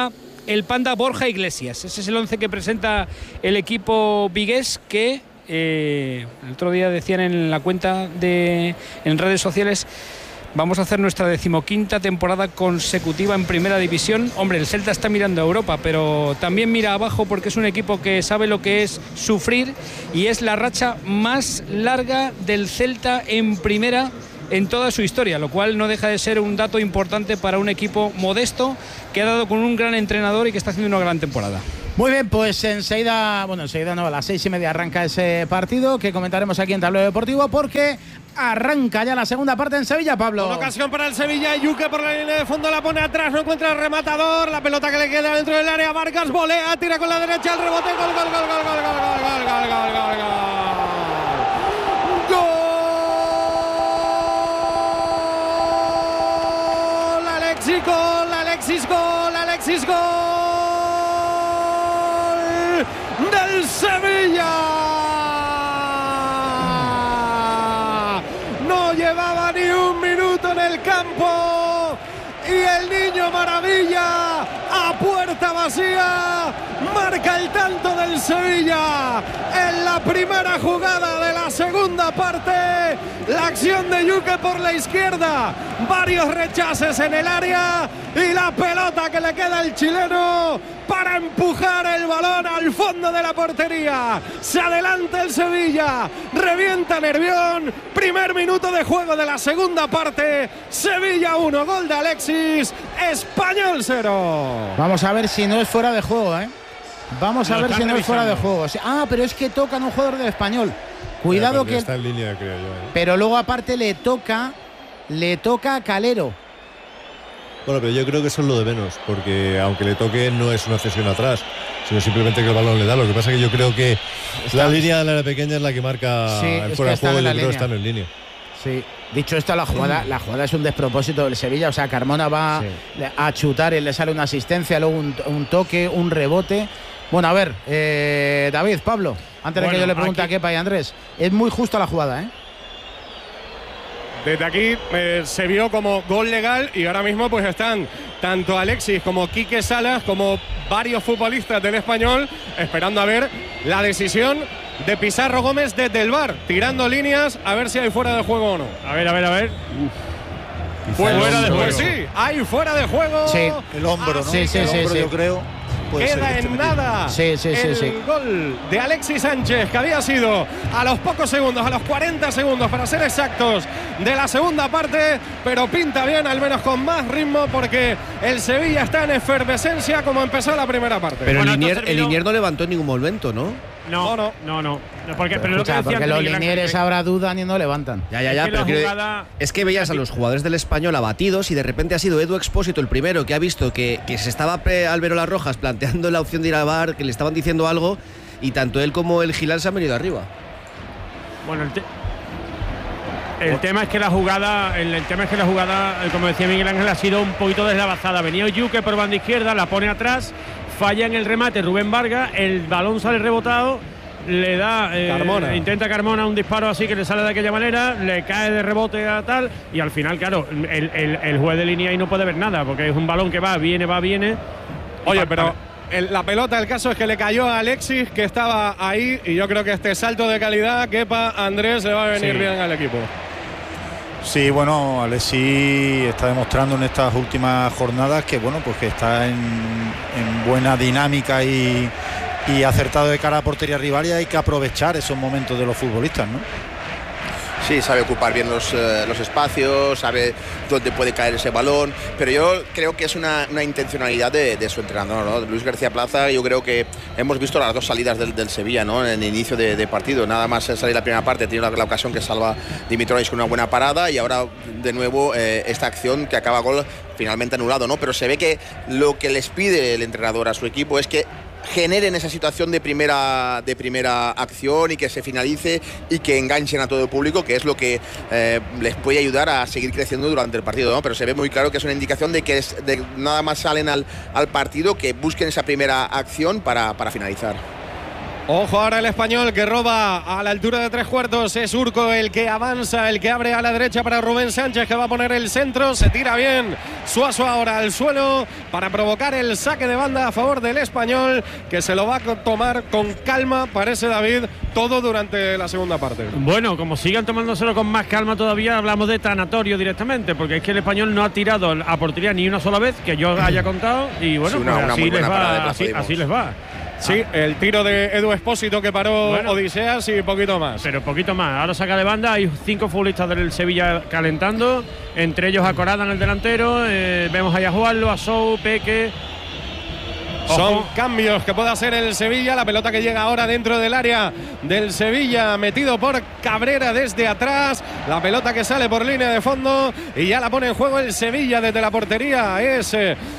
el Panda Borja Iglesias. Ese es el 11 que presenta el equipo vigués, que el otro día decían en la cuenta en redes sociales: vamos a hacer nuestra 15ª temporada consecutiva en Primera División. Hombre, el Celta está mirando a Europa, pero también mira abajo, porque es un equipo que sabe lo que es sufrir, y es la racha más larga del Celta en Primera en toda su historia, lo cual no deja de ser un dato importante para un equipo modesto que ha dado con un gran entrenador y que está haciendo una gran temporada. Muy bien, pues enseguida no, a las 6:30 arranca ese partido que comentaremos aquí en Tablero Deportivo, porque arranca ya la segunda parte en Sevilla, Pablo. Una ocasión para el Sevilla, Yuque por la línea de fondo, la pone atrás, no encuentra el rematador, la pelota que le queda dentro del área, Vargas volea, tira con la derecha, el rebote, gol, gol, gol, gol, gol, gol, gol, gol, gol, gol, gol, gol. Alexis, gol del Sevilla. No llevaba ni un minuto en el campo y el niño maravilla, a puerta vacía, marca el tanto del Sevilla en la primera jugada de la segunda parte. La acción de Yuque por la izquierda, varios rechaces en el área y la pelota que le queda al chileno para empujar el balón al fondo de la portería. Se adelanta el Sevilla, revienta Nervión. Primer minuto de juego de la segunda parte. Sevilla 1, gol de Alexis, Español 0. Vamos a ver si no es fuera de juego, ¿eh? Vamos a ver si no es fuera de juego. Pero es que tocan a un jugador del Español. Cuidado que está en línea, creo yo, ¿eh? Pero luego aparte le toca a Calero. Bueno, pero yo creo que eso es lo de menos, porque aunque le toque no es una cesión atrás, sino simplemente que el balón le da. Lo que pasa es que yo creo que la línea de la pequeña es la que marca el fuera de juego, y yo creo que están en línea. Sí. Dicho esto, la jugada es un despropósito del Sevilla. O sea, Carmona va a chutar y le sale una asistencia, luego un toque, un rebote. Bueno, a ver, David, Pablo, antes de que yo le pregunte a Kepa y Andrés, es muy justa la jugada, ¿eh? Desde aquí se vio como gol legal, y ahora mismo pues están tanto Alexis como Quique Salas como varios futbolistas del Español esperando a ver la decisión de Pizarro Gómez desde el VAR, tirando líneas a ver si hay fuera de juego o no. A ver. Fuera de juego. Sí, hay fuera de juego. Sí. El hombro, ¿no? Sí, Yo creo. Queda en nada el gol de Alexis Sánchez, que había sido a los pocos segundos, a los 40 segundos para ser exactos, de la segunda parte, pero pinta bien, al menos con más ritmo, porque el Sevilla está en efervescencia como empezó la primera parte. Pero el Liniers no levantó en ningún momento, ¿no? No. Porque los linieres ahora dudan y no levantan. Es que veías a los jugadores del Español abatidos, y de repente ha sido Edu Expósito el primero que ha visto que se estaba Álvaro Rojas planteando la opción de ir al VAR, que le estaban diciendo algo, y tanto él como el Gilán se han venido arriba. Bueno, el tema es que la jugada, como decía Miguel Ángel, ha sido un poquito deslavazada. Venía Yuque por banda izquierda, la pone atrás, falla en el remate Rubén Vargas, el balón sale rebotado, le da Carmona. Intenta Carmona un disparo así que le sale de aquella manera, le cae de rebote a tal, y al final, claro, el juez de línea ahí no puede ver nada, porque es un balón que va, viene. Oye, pero la pelota, el caso es que le cayó a Alexis, que estaba ahí, y yo creo que este salto de calidad, Kepa, Andrés, le va a venir bien al equipo. Sí, bueno, Alexis está demostrando en estas últimas jornadas que que está en buena dinámica y acertado de cara a portería rival, y hay que aprovechar esos momentos de los futbolistas, ¿no? Sí, sabe ocupar bien los espacios, sabe dónde puede caer ese balón, pero yo creo que es una intencionalidad de su entrenador, ¿no? Luis García Plaza. Yo creo que hemos visto las dos salidas del Sevilla, ¿no? En el inicio de partido, nada más salir la primera parte, tiene la ocasión que salva Dimitrovic con una buena parada, y ahora de nuevo esta acción que acaba gol finalmente anulado, ¿no? Pero se ve que lo que les pide el entrenador a su equipo es que generen esa situación de primera acción y que se finalice y que enganchen a todo el público, que es lo que les puede ayudar a seguir creciendo durante el partido, ¿no? Pero se ve muy claro que es una indicación de que nada más salen al partido, que busquen esa primera acción para finalizar. Ojo ahora el Español que roba a la altura de 3/4. Es Urco el que avanza, el que abre a la derecha para Rubén Sánchez, que va a poner el centro. Se tira bien Suaso ahora al suelo para provocar el saque de banda a favor del Español, que se lo va a tomar con calma, parece David, todo durante la segunda parte. Bueno, como sigan tomándoselo con más calma todavía, hablamos de tanatorio directamente, porque es que el Español no ha tirado a portería ni una sola vez que yo haya contado, y bueno, sí, pues así les va. Sí, el tiro de Edu Expósito que paró Odiseas y poquito más. Pero poquito más. Ahora saca de banda, hay 5 futbolistas del Sevilla calentando, entre ellos a Corada en el delantero, vemos ahí a Juanlo, a Sou, Peque. Son cambios que puede hacer el Sevilla. La pelota que llega ahora dentro del área del Sevilla, metido por Cabrera desde atrás. La pelota que sale por línea de fondo y ya la pone en juego el Sevilla desde la portería. Es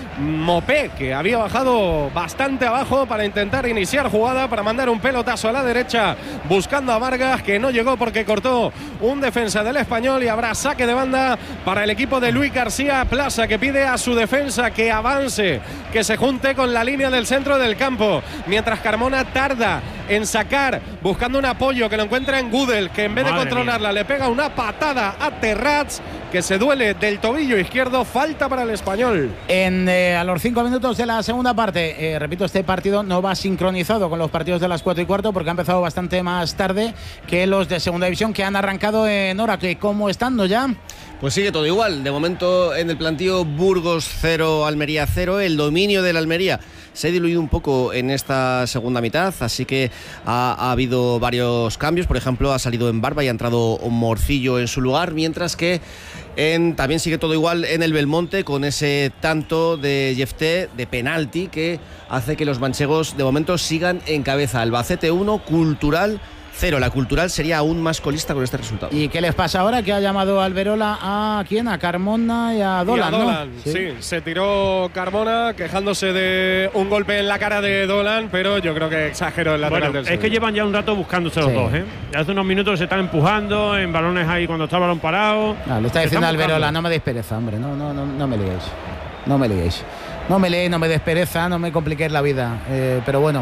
Mopé, que había bajado bastante abajo para intentar iniciar jugada, para mandar un pelotazo a la derecha buscando a Vargas, que no llegó porque cortó un defensa del Español, y habrá saque de banda para el equipo de Luis García Plaza, que pide a su defensa que avance, que se junte con la línea del centro del campo, mientras Carmona tarda en sacar, buscando un apoyo, que lo encuentra en Gudel, que en vez de controlarla le pega una patada a Terrats, que se duele del tobillo izquierdo. Falta para el Español. A los 5 minutos de la segunda parte, repito, este partido no va sincronizado con los partidos de las 4:15, porque ha empezado bastante más tarde que los de segunda división, que han arrancado en hora. ¿Cómo estando ya? Pues sigue todo igual. De momento en el plantío, Burgos 0, Almería 0. El dominio del Almería se ha diluido un poco en esta segunda mitad, así que ha habido varios cambios. Por ejemplo, ha salido en Barba y ha entrado Morcillo en su lugar, mientras que también sigue todo igual en el Belmonte, con ese tanto de Jefté de penalti que hace que los manchegos de momento sigan en cabeza. Albacete 1, Cultural 0. La Cultural sería aún más colista con este resultado. ¿Y qué les pasa ahora? Que ha llamado Alberola a ¿quién? A Carmona y a Dolan, ¿no? Sí, se tiró Carmona quejándose de un golpe en la cara de Dolan, pero yo creo que exageró el lateral del Sevilla. Es que llevan ya un rato buscándose los dos, ¿eh? Ya hace unos minutos se están empujando en balones ahí cuando está el balón parado. Lo está diciendo Alberola, no me deis pereza, hombre, no me liéis. No me liéis. No me leéis, no me des pereza, no me compliquéis la vida. Pero bueno,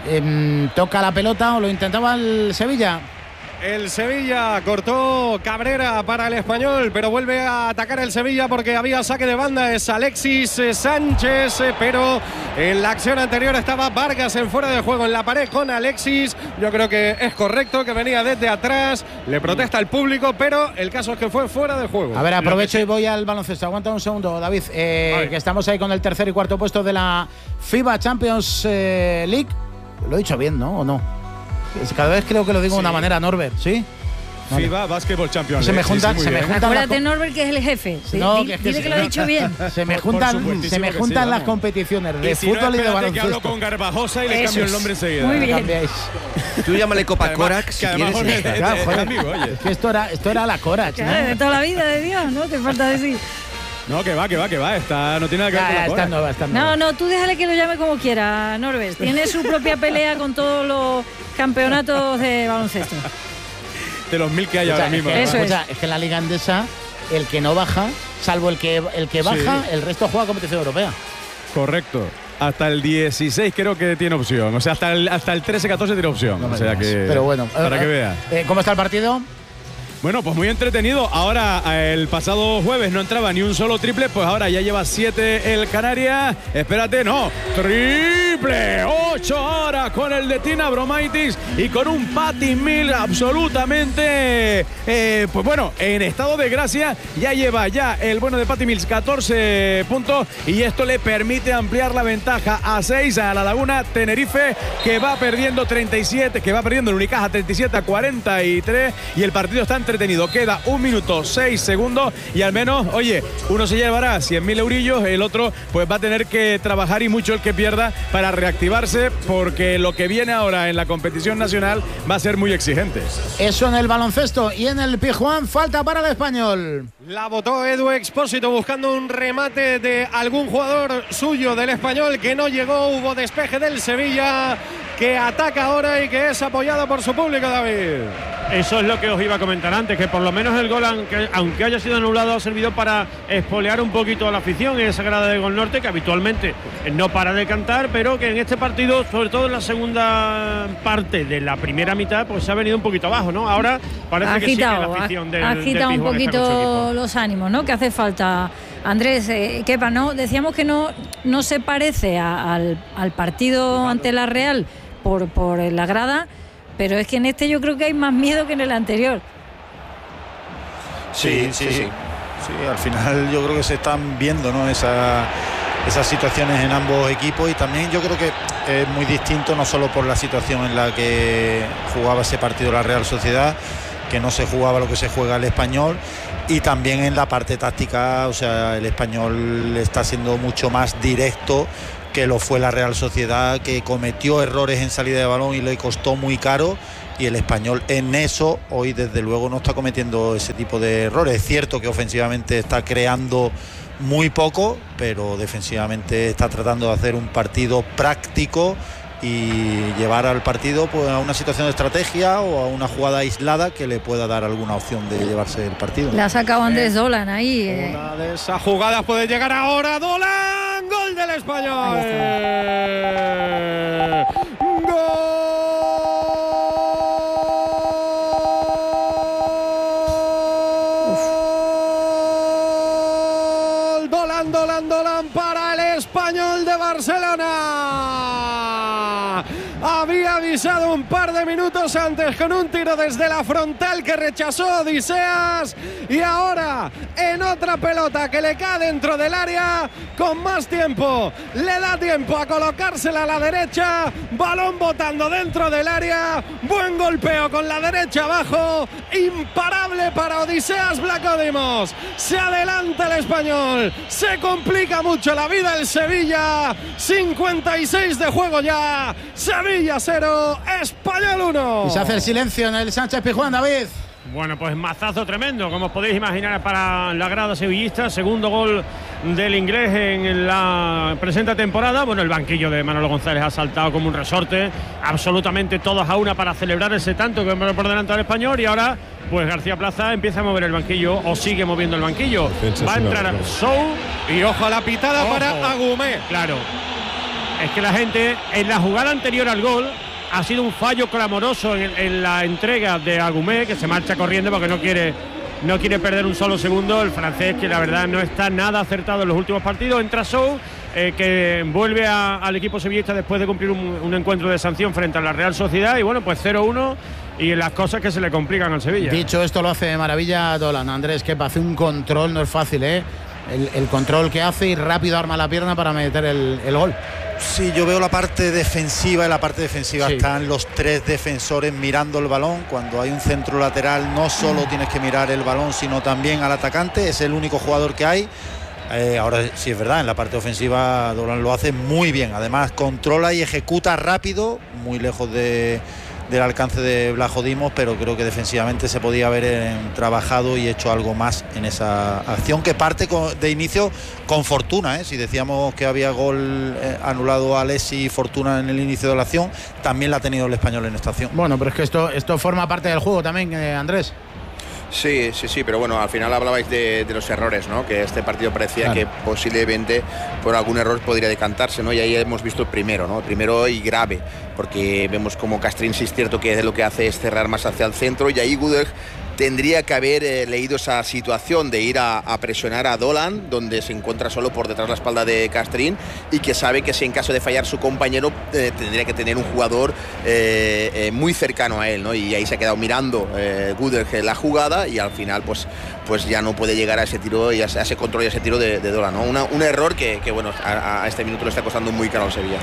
toca la pelota, o lo intentaba el Sevilla. El Sevilla cortó Cabrera para el Español, pero vuelve a atacar el Sevilla porque había saque de banda. Es Alexis Sánchez, pero en la acción anterior estaba Vargas en fuera de juego, en la pared con Alexis. Yo creo que es correcto, que venía desde atrás, le protesta al público, pero el caso es que fue fuera de juego. A ver, aprovecho y voy al baloncesto. Aguanta un segundo, David, que estamos ahí con el tercer y cuarto puesto de la FIBA Champions League. Lo he dicho bien, ¿no? ¿O no? Cada vez creo que lo digo de una manera, Norbert, ¿sí? Vale. FIBA Basketball Champions. Se me juntan. Acuérdate, Norbert, que es el jefe. Sí, no, dile que lo he dicho bien. Se me juntan las competiciones de fútbol y de baloncesto. Que hablo con Garbajosa y le cambio el nombre enseguida. Muy bien. Tú llámale Copa Corax. Que además esto era la Corax. Claro, de toda la vida de Dios, ¿no? Te falta decir. No, que va. No tiene nada que ver con la nueva. No, tú déjale que lo llame como quiera, Norbert. Tiene su propia pelea con todos los campeonatos de baloncesto. De los 1000 que hay ahora mismo. Es que en la Liga Andesa, el que no baja, salvo el que baja, el resto juega competición europea. Correcto. Hasta el 16 creo que tiene opción. O sea, hasta el 13-14 tiene opción. No, o sea que. Pero bueno, para que vea. ¿Cómo está el partido? Bueno, pues muy entretenido. Ahora, el pasado jueves no entraba ni un solo triple, pues ahora ya lleva 7 el Canarias. Espérate, no. Triple. 8 ahora con el de Tina Bromaitis y con un Patty Mills absolutamente, pues bueno, en estado de gracia. Ya lleva el bueno de Patty Mills 14 puntos y esto le permite ampliar la ventaja a 6 a la Laguna Tenerife, que va perdiendo 37, que va perdiendo el Unicaja 37-43, y el partido está entretenido. Queda 1 minuto 6 segundos y al menos, oye, uno se llevará 100.000 eurillos, el otro pues va a tener que trabajar, y mucho el que pierda, para reactivarse, porque lo que viene ahora en la competición nacional va a ser muy exigente. Eso en el baloncesto. Y en el Pijuán, falta para el Español. La botó Edu Expósito buscando un remate de algún jugador suyo del Español que no llegó. Hubo despeje del Sevilla, que ataca ahora y que es apoyado por su público, David. Eso es lo que os iba a comentar antes, que por lo menos el gol, aunque haya sido anulado, ha servido para espolear un poquito a la afición en esa grada de Gol Norte, que habitualmente no para de cantar, pero que en este partido, sobre todo en la segunda parte de la primera mitad, pues se ha venido un poquito abajo, ¿no? Ahora parece que sí que la afición del agita un poquito los ánimos, ¿no? Que hace falta. Andrés, Kepa, ¿no? Decíamos que no se parece al partido ante la Real por la grada, pero es que en este yo creo que hay más miedo que en el anterior. Sí, al final yo creo que se están viendo, ¿no? Esas situaciones en ambos equipos, y también yo creo que es muy distinto, no solo por la situación en la que jugaba ese partido la Real Sociedad, que no se jugaba lo que se juega el Español, y también en la parte táctica. O sea, el Español está siendo mucho más directo que lo fue la Real Sociedad, que cometió errores en salida de balón y le costó muy caro, y el Español en eso hoy desde luego no está cometiendo ese tipo de errores. Es cierto que ofensivamente está creando muy poco, pero defensivamente está tratando de hacer un partido práctico y llevar al partido pues a una situación de estrategia o a una jugada aislada que le pueda dar alguna opción de llevarse el partido. Le ha sacado Andrés Dolan ahí. Una de esas jugadas puede llegar ahora. Dolan, gol del Español. Gol. Dolan para el Español de Barcelona. Había avisado un par de minutos antes con un tiro desde la frontal que rechazó Odiseas, y ahora en otra pelota que le cae dentro del área con más tiempo, le da tiempo a colocársela a la derecha, balón botando dentro del área, buen golpeo con la derecha abajo, imparable para Odiseas Vlachodimos. Se adelanta el Español, se complica mucho la vida el Sevilla. 56 de juego ya, Sevilla 0, Español 1. Y se hace el silencio en el Sánchez Pizjuán, David. Bueno, pues mazazo tremendo, como os podéis imaginar, para la grada sevillista. Segundo gol del inglés en la presente temporada. Bueno, el banquillo de Manolo González ha saltado como un resorte, absolutamente todos a una para celebrar ese tanto que por delante del Español. Y ahora pues García Plaza empieza a mover el banquillo, o sigue moviendo el banquillo. Va a entrar Sou y ojo a la pitada para Agumé. Claro, es que la gente en la jugada anterior al gol ha sido un fallo clamoroso en la entrega de Agumé, que se marcha corriendo porque no quiere perder un solo segundo. El francés, que la verdad no está nada acertado en los últimos partidos. Entra Sou, que vuelve al equipo sevillista después de cumplir un encuentro de sanción frente a la Real Sociedad, y bueno, pues 0-1 y las cosas que se le complican al Sevilla. Dicho esto, lo hace de maravilla Dolan. Andrés, que hace un control, no es fácil, el control que hace, y rápido arma la pierna para meter el gol. Sí, yo veo la parte defensiva. En la parte defensiva están los tres defensores mirando el balón. Cuando hay un centro lateral no solo tienes que mirar el balón, sino también al atacante. Es el único jugador que hay. Ahora sí es verdad, en la parte ofensiva Dolan lo hace muy bien. Además controla y ejecuta rápido, muy lejos del alcance de Vlachodimos, pero creo que defensivamente se podía haber trabajado y hecho algo más en esa acción, que parte de inicio con Fortuna. Si decíamos que había gol anulado a Alessi y Fortuna en el inicio de la acción, también la ha tenido el Español en esta acción. Bueno, pero es que esto forma parte del juego también, Andrés. Sí, pero bueno, al final hablabais de los errores, ¿no? Que este partido parecía que posiblemente por algún error podría decantarse, ¿no? Y ahí hemos visto el primero, ¿no? El primero y grave, porque vemos como Castrín, sí es cierto que lo que hace es cerrar más hacia el centro, y ahí Gudel tendría que haber leído esa situación de ir a presionar a Dolan, donde se encuentra solo por detrás de la espalda de Castrín, y que sabe que si en caso de fallar su compañero tendría que tener un jugador muy cercano a él, ¿no? Y ahí se ha quedado mirando Gudel la jugada, y al final pues ya no puede llegar a ese tiro y a ese control y a ese tiro de Dolan, ¿no? Un error que bueno, a este minuto le está costando muy caro al Sevilla.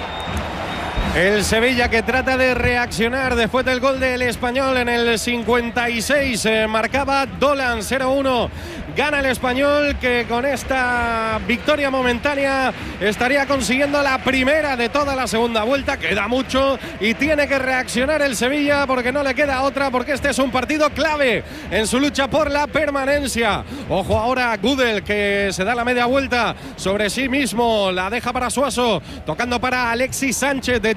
El Sevilla, que trata de reaccionar después del gol del Español en el 56. Marcaba Dolan. 0-1. Gana el Español, que con esta victoria momentánea estaría consiguiendo la primera de toda la segunda vuelta. Queda mucho y tiene que reaccionar el Sevilla, porque no le queda otra, porque este es un partido clave en su lucha por la permanencia. Ojo ahora a Gudel, que se da la media vuelta sobre sí mismo, la deja para Suaso, tocando para Alexis Sánchez de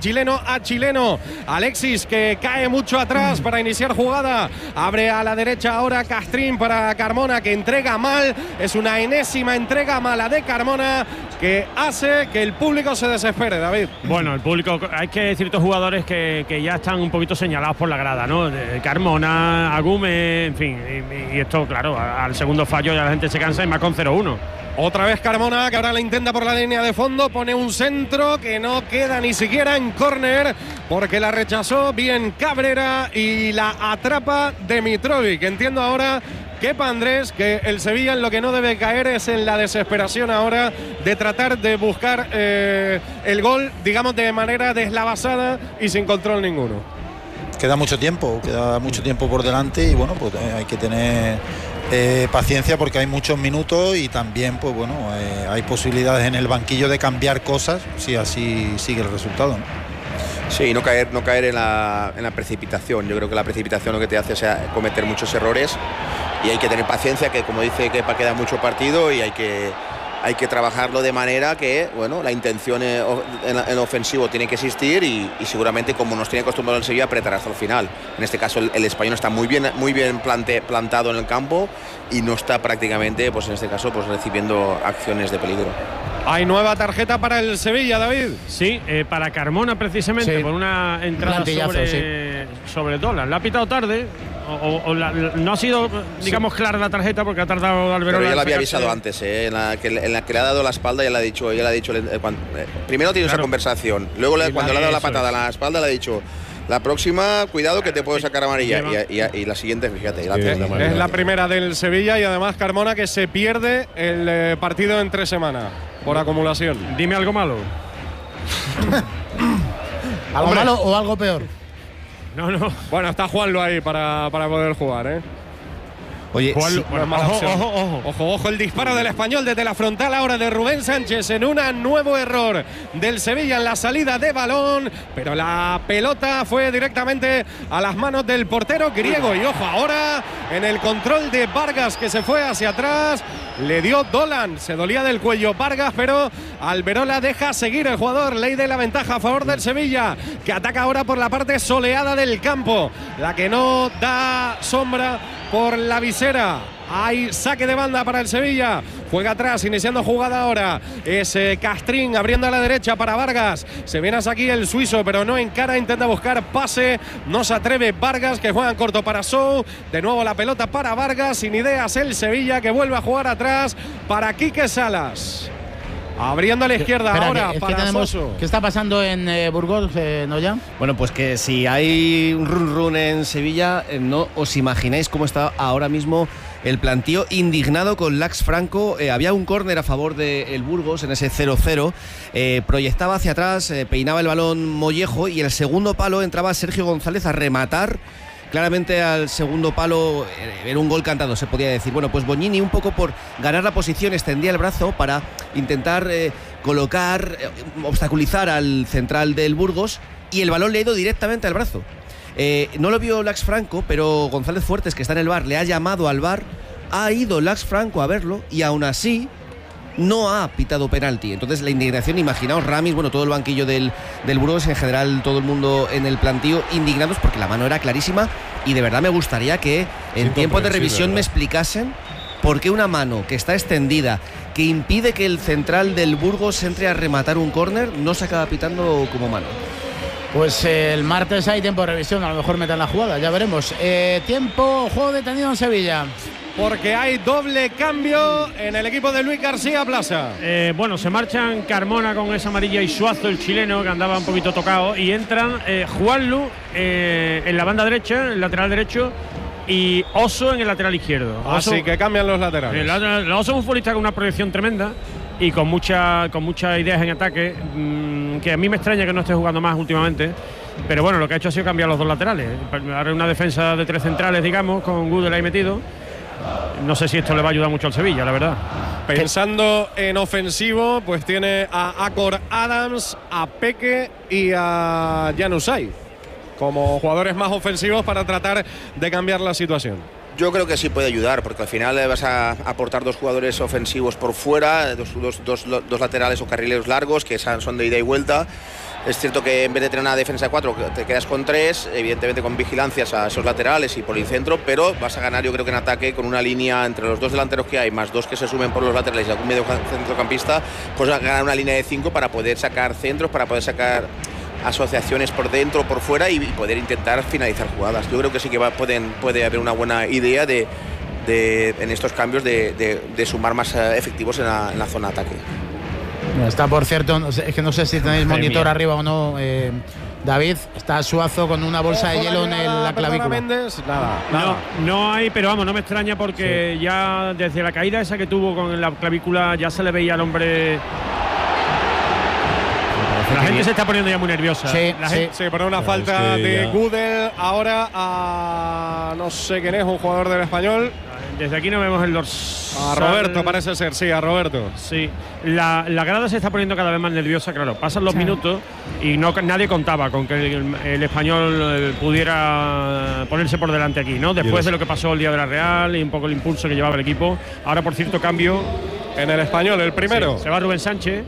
chileno a chileno. Alexis, que cae mucho atrás para iniciar jugada. Abre a la derecha ahora Castrín para Carmona, que entrega mal. Es una enésima entrega mala de Carmona que hace que el público se desespere, David. Bueno, el público, hay que ciertos jugadores que ya están un poquito señalados por la grada, ¿no? Carmona, Agume, en fin. Y esto, claro, al segundo fallo ya la gente se cansa y más con 0-1. Otra vez Carmona, que ahora la intenta por la línea de fondo, pone un centro que no queda ni siquiera en córner porque la rechazó bien Cabrera y la atrapa Dimitrovic. Entiendo ahora, Kepa Andrés, que el Sevilla en lo que no debe caer es en la desesperación ahora de tratar de buscar el gol, digamos, de manera deslavazada y sin control ninguno. Queda mucho tiempo por delante y bueno, pues hay que tener paciencia porque hay muchos minutos y también pues bueno, hay posibilidades en el banquillo de cambiar cosas si así sigue el resultado, ¿no? Sí, no caer en la precipitación. Yo creo que la precipitación lo que te hace es cometer muchos errores y hay que tener paciencia, que como dice Kepa queda mucho partido y hay que trabajarlo de manera que, bueno, la intención en ofensivo tiene que existir y seguramente, como nos tiene acostumbrado el Sevilla, apretar hasta el final. En este caso el español está muy bien plantado en el campo y no está prácticamente, pues en este caso, pues recibiendo acciones de peligro. Hay nueva tarjeta para el Sevilla, David. Sí, para Carmona precisamente, por una entrada sobre dólar. La ha pitado tarde. No ha sido, digamos, clara la tarjeta porque ha tardado Alberola. Pero ya la había avisado antes, en la que le ha dado la espalda, ya le ha dicho primero tiene esa conversación, luego cuando le ha dado la patada a la espalda le ha dicho: la próxima, cuidado que te puedo sacar amarilla. Y la siguiente, fíjate. Es la primera del Sevilla y además Carmona, que se pierde el partido en 3 semanas por acumulación. Dime algo malo. ¿Algo malo o algo peor? No. Bueno, está Juanlo ahí para poder jugar, ¿eh? Oye, Juanlo, ojo, el disparo del español desde la frontal ahora de Rubén Sánchez en un nuevo error del Sevilla en la salida de balón, pero la pelota fue directamente a las manos del portero griego. Y ojo, ahora en el control de Vargas, que se fue hacia atrás, le dio Dolan, se dolía del cuello Vargas, pero Alberola deja seguir el jugador. Ley de la ventaja a favor del Sevilla, que ataca ahora por la parte soleada del campo, la que no da sombra por la visera. Hay saque de banda para el Sevilla. Juega atrás, iniciando jugada ahora. Es Castrín abriendo a la derecha para Vargas. Se viene hasta aquí el suizo, pero no encara. Intenta buscar pase. No se atreve Vargas, que juega en corto para Sou. De nuevo la pelota para Vargas. Sin ideas el Sevilla, que vuelve a jugar atrás para Quique Salas. Abriendo a la izquierda ahora para Soso. ¿Qué está pasando en Burgos, Noya? Bueno, pues que si hay un run en Sevilla, no os imagináis cómo está ahora mismo el plantío indignado con Lax Franco. Había un córner a favor del Burgos en ese 0-0. Proyectaba hacia atrás, peinaba el balón Mollejo y en el segundo palo entraba Sergio González a rematar claramente al segundo palo. Era un gol cantado, se podía decir. Bueno, pues Bognini, un poco por ganar la posición, extendía el brazo para intentar colocar, obstaculizar al central del Burgos, y el balón le ha ido directamente al brazo. No lo vio Lax Franco, pero González Fuertes, que está en el VAR, le ha llamado al VAR. Ha ido Lax Franco a verlo y aún así no ha pitado penalti. Entonces la indignación, imaginaos Ramis, bueno, todo el banquillo del Burgos, en general todo el mundo en el plantío, indignados porque la mano era clarísima. Y de verdad me gustaría que en tiempo de revisión me explicasen por qué una mano que está extendida, que impide que el central del Burgos entre a rematar un córner, no se acaba pitando como mano. Pues el martes hay tiempo de revisión, a lo mejor metan la jugada, ya veremos. Juego detenido en Sevilla. Porque hay doble cambio en el equipo de Luis García Plaza. Bueno, se marchan Carmona con esa amarilla y Suazo, el chileno, que andaba un poquito tocado, y entran Juanlu en la banda derecha, el lateral derecho, y Oso en el lateral izquierdo. Así que cambian los laterales. Oso es un futbolista con una proyección tremenda y con muchas ideas en ataque, que a mí me extraña que no esté jugando más últimamente. Pero bueno, lo que ha hecho ha sido cambiar los dos laterales. Ahora una defensa de 3 centrales, digamos, con Gudel ahí metido. No sé si esto le va a ayudar mucho al Sevilla, la verdad. Pensando en ofensivo, pues tiene a Akor Adams, a Peque y a Januzaj como jugadores más ofensivos para tratar de cambiar la situación. Yo creo que sí puede ayudar, porque al final vas a aportar 2 jugadores ofensivos por fuera, dos laterales o carrileros largos que son de ida y vuelta. Es cierto que en vez de tener una defensa de 4 te quedas con 3, evidentemente con vigilancias a esos laterales y por el centro, pero vas a ganar yo creo que en ataque con una línea entre los 2 delanteros que hay, más 2 que se sumen por los laterales y algún medio centrocampista, pues a ganar una línea de 5 para poder sacar centros, para poder sacar asociaciones por dentro o por fuera y poder intentar finalizar jugadas. Yo creo que sí que puede haber una buena idea en estos cambios de sumar más efectivos en la zona de ataque. Está, por cierto, es que no sé si tenéis monitor arriba o no, David, está Suazo con una bolsa de hielo en la clavícula. Méndez, nada. No hay, pero vamos, no me extraña porque ya desde la caída esa que tuvo con la clavícula ya se le veía al hombre. La gente se está poniendo ya muy nerviosa. Sí, por una falta de Gudel ahora a no sé quién es, un jugador del Español. Desde aquí no vemos el dorsal. A Roberto parece ser, sí, a Roberto. Sí, la grada se está poniendo cada vez más nerviosa, claro. Pasan los minutos y nadie contaba con que el Español pudiera ponerse por delante aquí, ¿no? Después de lo que pasó el día de la Real y un poco el impulso que llevaba el equipo. Ahora, por cierto, cambio en el Español, el primero. Sí, se va Rubén Sánchez.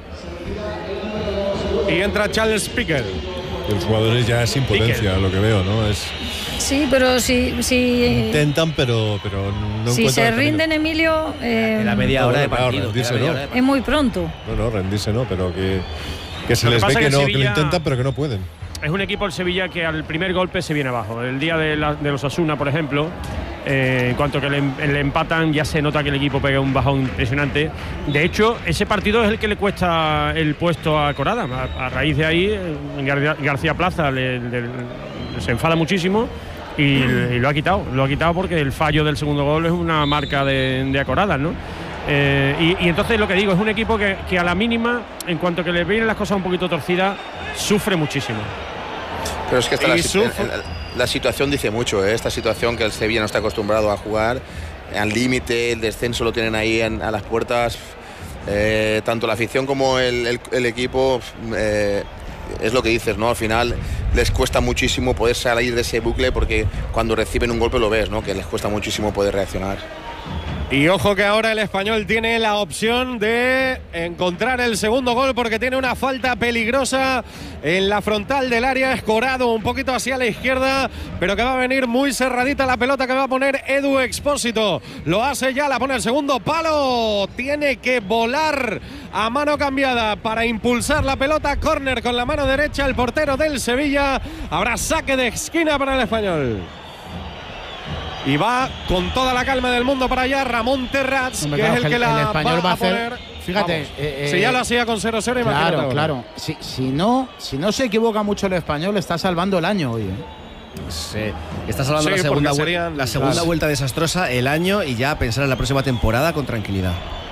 Y entra Charles Piquel. Los jugadores ya es impotencia, lo que veo, ¿no? Sí, pero si intentan, pero no si se rinden, Emilio, en la media hora de partido. Es muy pronto. No, rendirse no, pero que se les ve que lo intentan, pero que no pueden. Es un equipo el Sevilla que al primer golpe se viene abajo. El día de los Osasuna, por ejemplo, en cuanto que le empatan, ya se nota que el equipo pega un bajón impresionante. De hecho, ese partido es el que le cuesta el puesto a Corada. A raíz de ahí, García Plaza se enfada muchísimo y lo ha quitado. Lo ha quitado porque el fallo del segundo gol es una marca de Corada, ¿no? Y entonces lo que digo, es un equipo que a la mínima, en cuanto que le vienen las cosas un poquito torcidas, sufre muchísimo. Pero es que la situación dice mucho, esta situación que el Sevilla no está acostumbrado a jugar al límite, el descenso lo tienen ahí a las puertas, tanto la afición como el equipo, es lo que dices, ¿no? Al final les cuesta muchísimo poder salir de ese bucle porque cuando reciben un golpe lo ves, ¿no? Que les cuesta muchísimo poder reaccionar. Y ojo que ahora el Español tiene la opción de encontrar el segundo gol porque tiene una falta peligrosa en la frontal del área, escorado un poquito hacia la izquierda, pero que va a venir muy cerradita la pelota que va a poner Edu Expósito. Lo hace ya, la pone el segundo palo, tiene que volar a mano cambiada para impulsar la pelota, córner con la mano derecha el portero del Sevilla, habrá saque de esquina para el Español. Y va con toda la calma del mundo para allá Ramón Terrats, que es el que la va a poner. Fíjate, si ya lo hacía con 0-0, imagínate. Claro. Si no se equivoca mucho el Español, está salvando el año hoy. Sí, está salvando la segunda vuelta desastrosa, el año, y ya pensar en la próxima temporada con tranquilidad.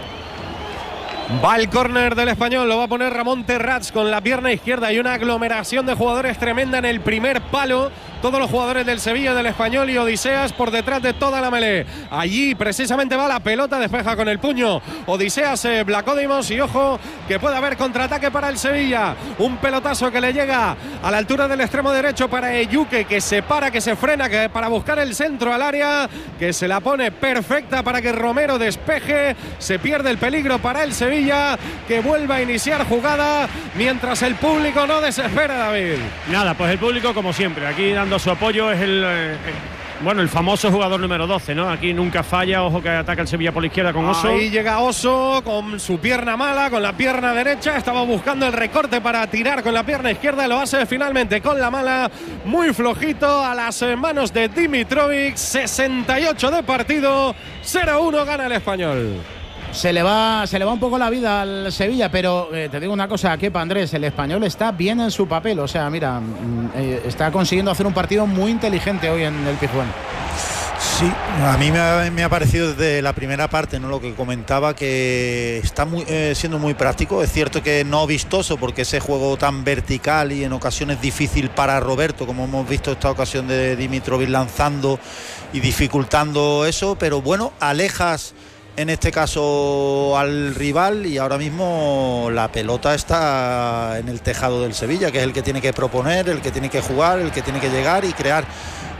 Va el córner del Español, lo va a poner Ramón Terrats con la pierna izquierda y una aglomeración de jugadores tremenda en el primer palo. Todos los jugadores del Sevilla, del Español y Odiseas por detrás de toda la melee. Allí precisamente va la pelota, despeja con el puño Odiseas Vlachodimos y ojo que puede haber contraataque para el Sevilla. Un pelotazo que le llega a la altura del extremo derecho para Eyuke, que se para, que se frena, que para buscar el centro al área, que se la pone perfecta para que Romero despeje. Se pierde el peligro para el Sevilla, que vuelva a iniciar jugada mientras el público no desespera, David. Nada, pues el público como siempre, aquí dando su apoyo, es el famoso jugador número 12, ¿no? Aquí nunca falla, ojo que ataca el Sevilla por la izquierda con Oso. Ahí llega Oso con su pierna mala, con la pierna derecha, estaba buscando el recorte para tirar con la pierna izquierda, lo hace finalmente con la mala, muy flojito a las manos de Dimitrovic, 68 de partido, 0-1 gana el Español. Se le va un poco la vida al Sevilla, pero te digo una cosa, Kepa, Andrés, el Español está bien en su papel, o sea, mira, está consiguiendo hacer un partido muy inteligente hoy en el Pizjuán. Sí, a mí me ha parecido desde la primera parte, ¿no? Lo que comentaba, que está siendo muy práctico. Es cierto que no vistoso, porque ese juego tan vertical y en ocasiones difícil para Roberto, como hemos visto esta ocasión de Dimitrovic lanzando y dificultando eso, pero bueno, alejas en este caso al rival y ahora mismo la pelota está en el tejado del Sevilla, que es el que tiene que proponer, el que tiene que jugar, el que tiene que llegar y crear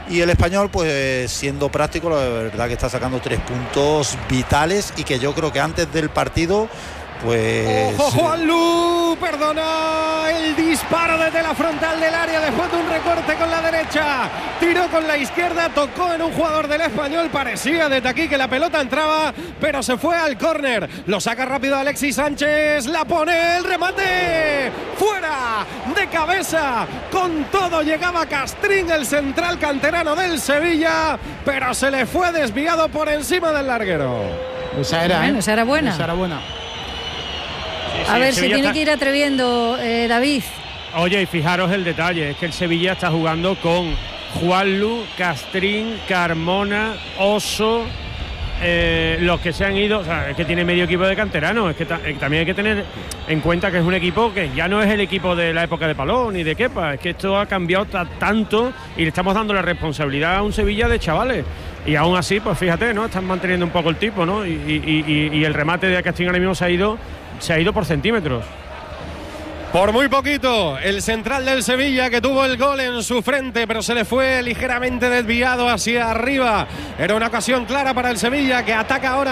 Y el Español, pues siendo práctico, la verdad que está sacando 3 puntos vitales y que yo creo que antes del partido, pues... ¡Ojo, Juanlu! Perdona el disparo desde la frontal del área después de un recorte con la derecha. Tiró con la izquierda, tocó en un jugador del Español. Parecía desde aquí que la pelota entraba, pero se fue al córner. Lo saca rápido Alexis Sánchez, la pone, el remate. ¡Fuera! De cabeza. Con todo llegaba Castrín, el central canterano del Sevilla, pero se le fue desviado por encima del larguero. Esa era, bueno, esa era buena. Esa era buena. A ver, se tiene que ir atreviendo, David. Oye, y fijaros el detalle, es que el Sevilla está jugando con Juanlu, Castrín, Carmona, Oso, los que se han ido, o sea, es que tiene medio equipo de canteranos. Es que también hay que tener en cuenta que es un equipo que ya no es el equipo de la época de Palón ni de Kepa, es que esto ha cambiado tanto y le estamos dando la responsabilidad a un Sevilla de chavales. Y aún así, pues fíjate, ¿no? Están manteniendo un poco el tipo, ¿no? Y el remate de Castrín ahora mismo se ha ido por centímetros. Por muy poquito, el central del Sevilla que tuvo el gol en su frente, pero se le fue ligeramente desviado hacia arriba. Era una ocasión clara para el Sevilla que ataca ahora.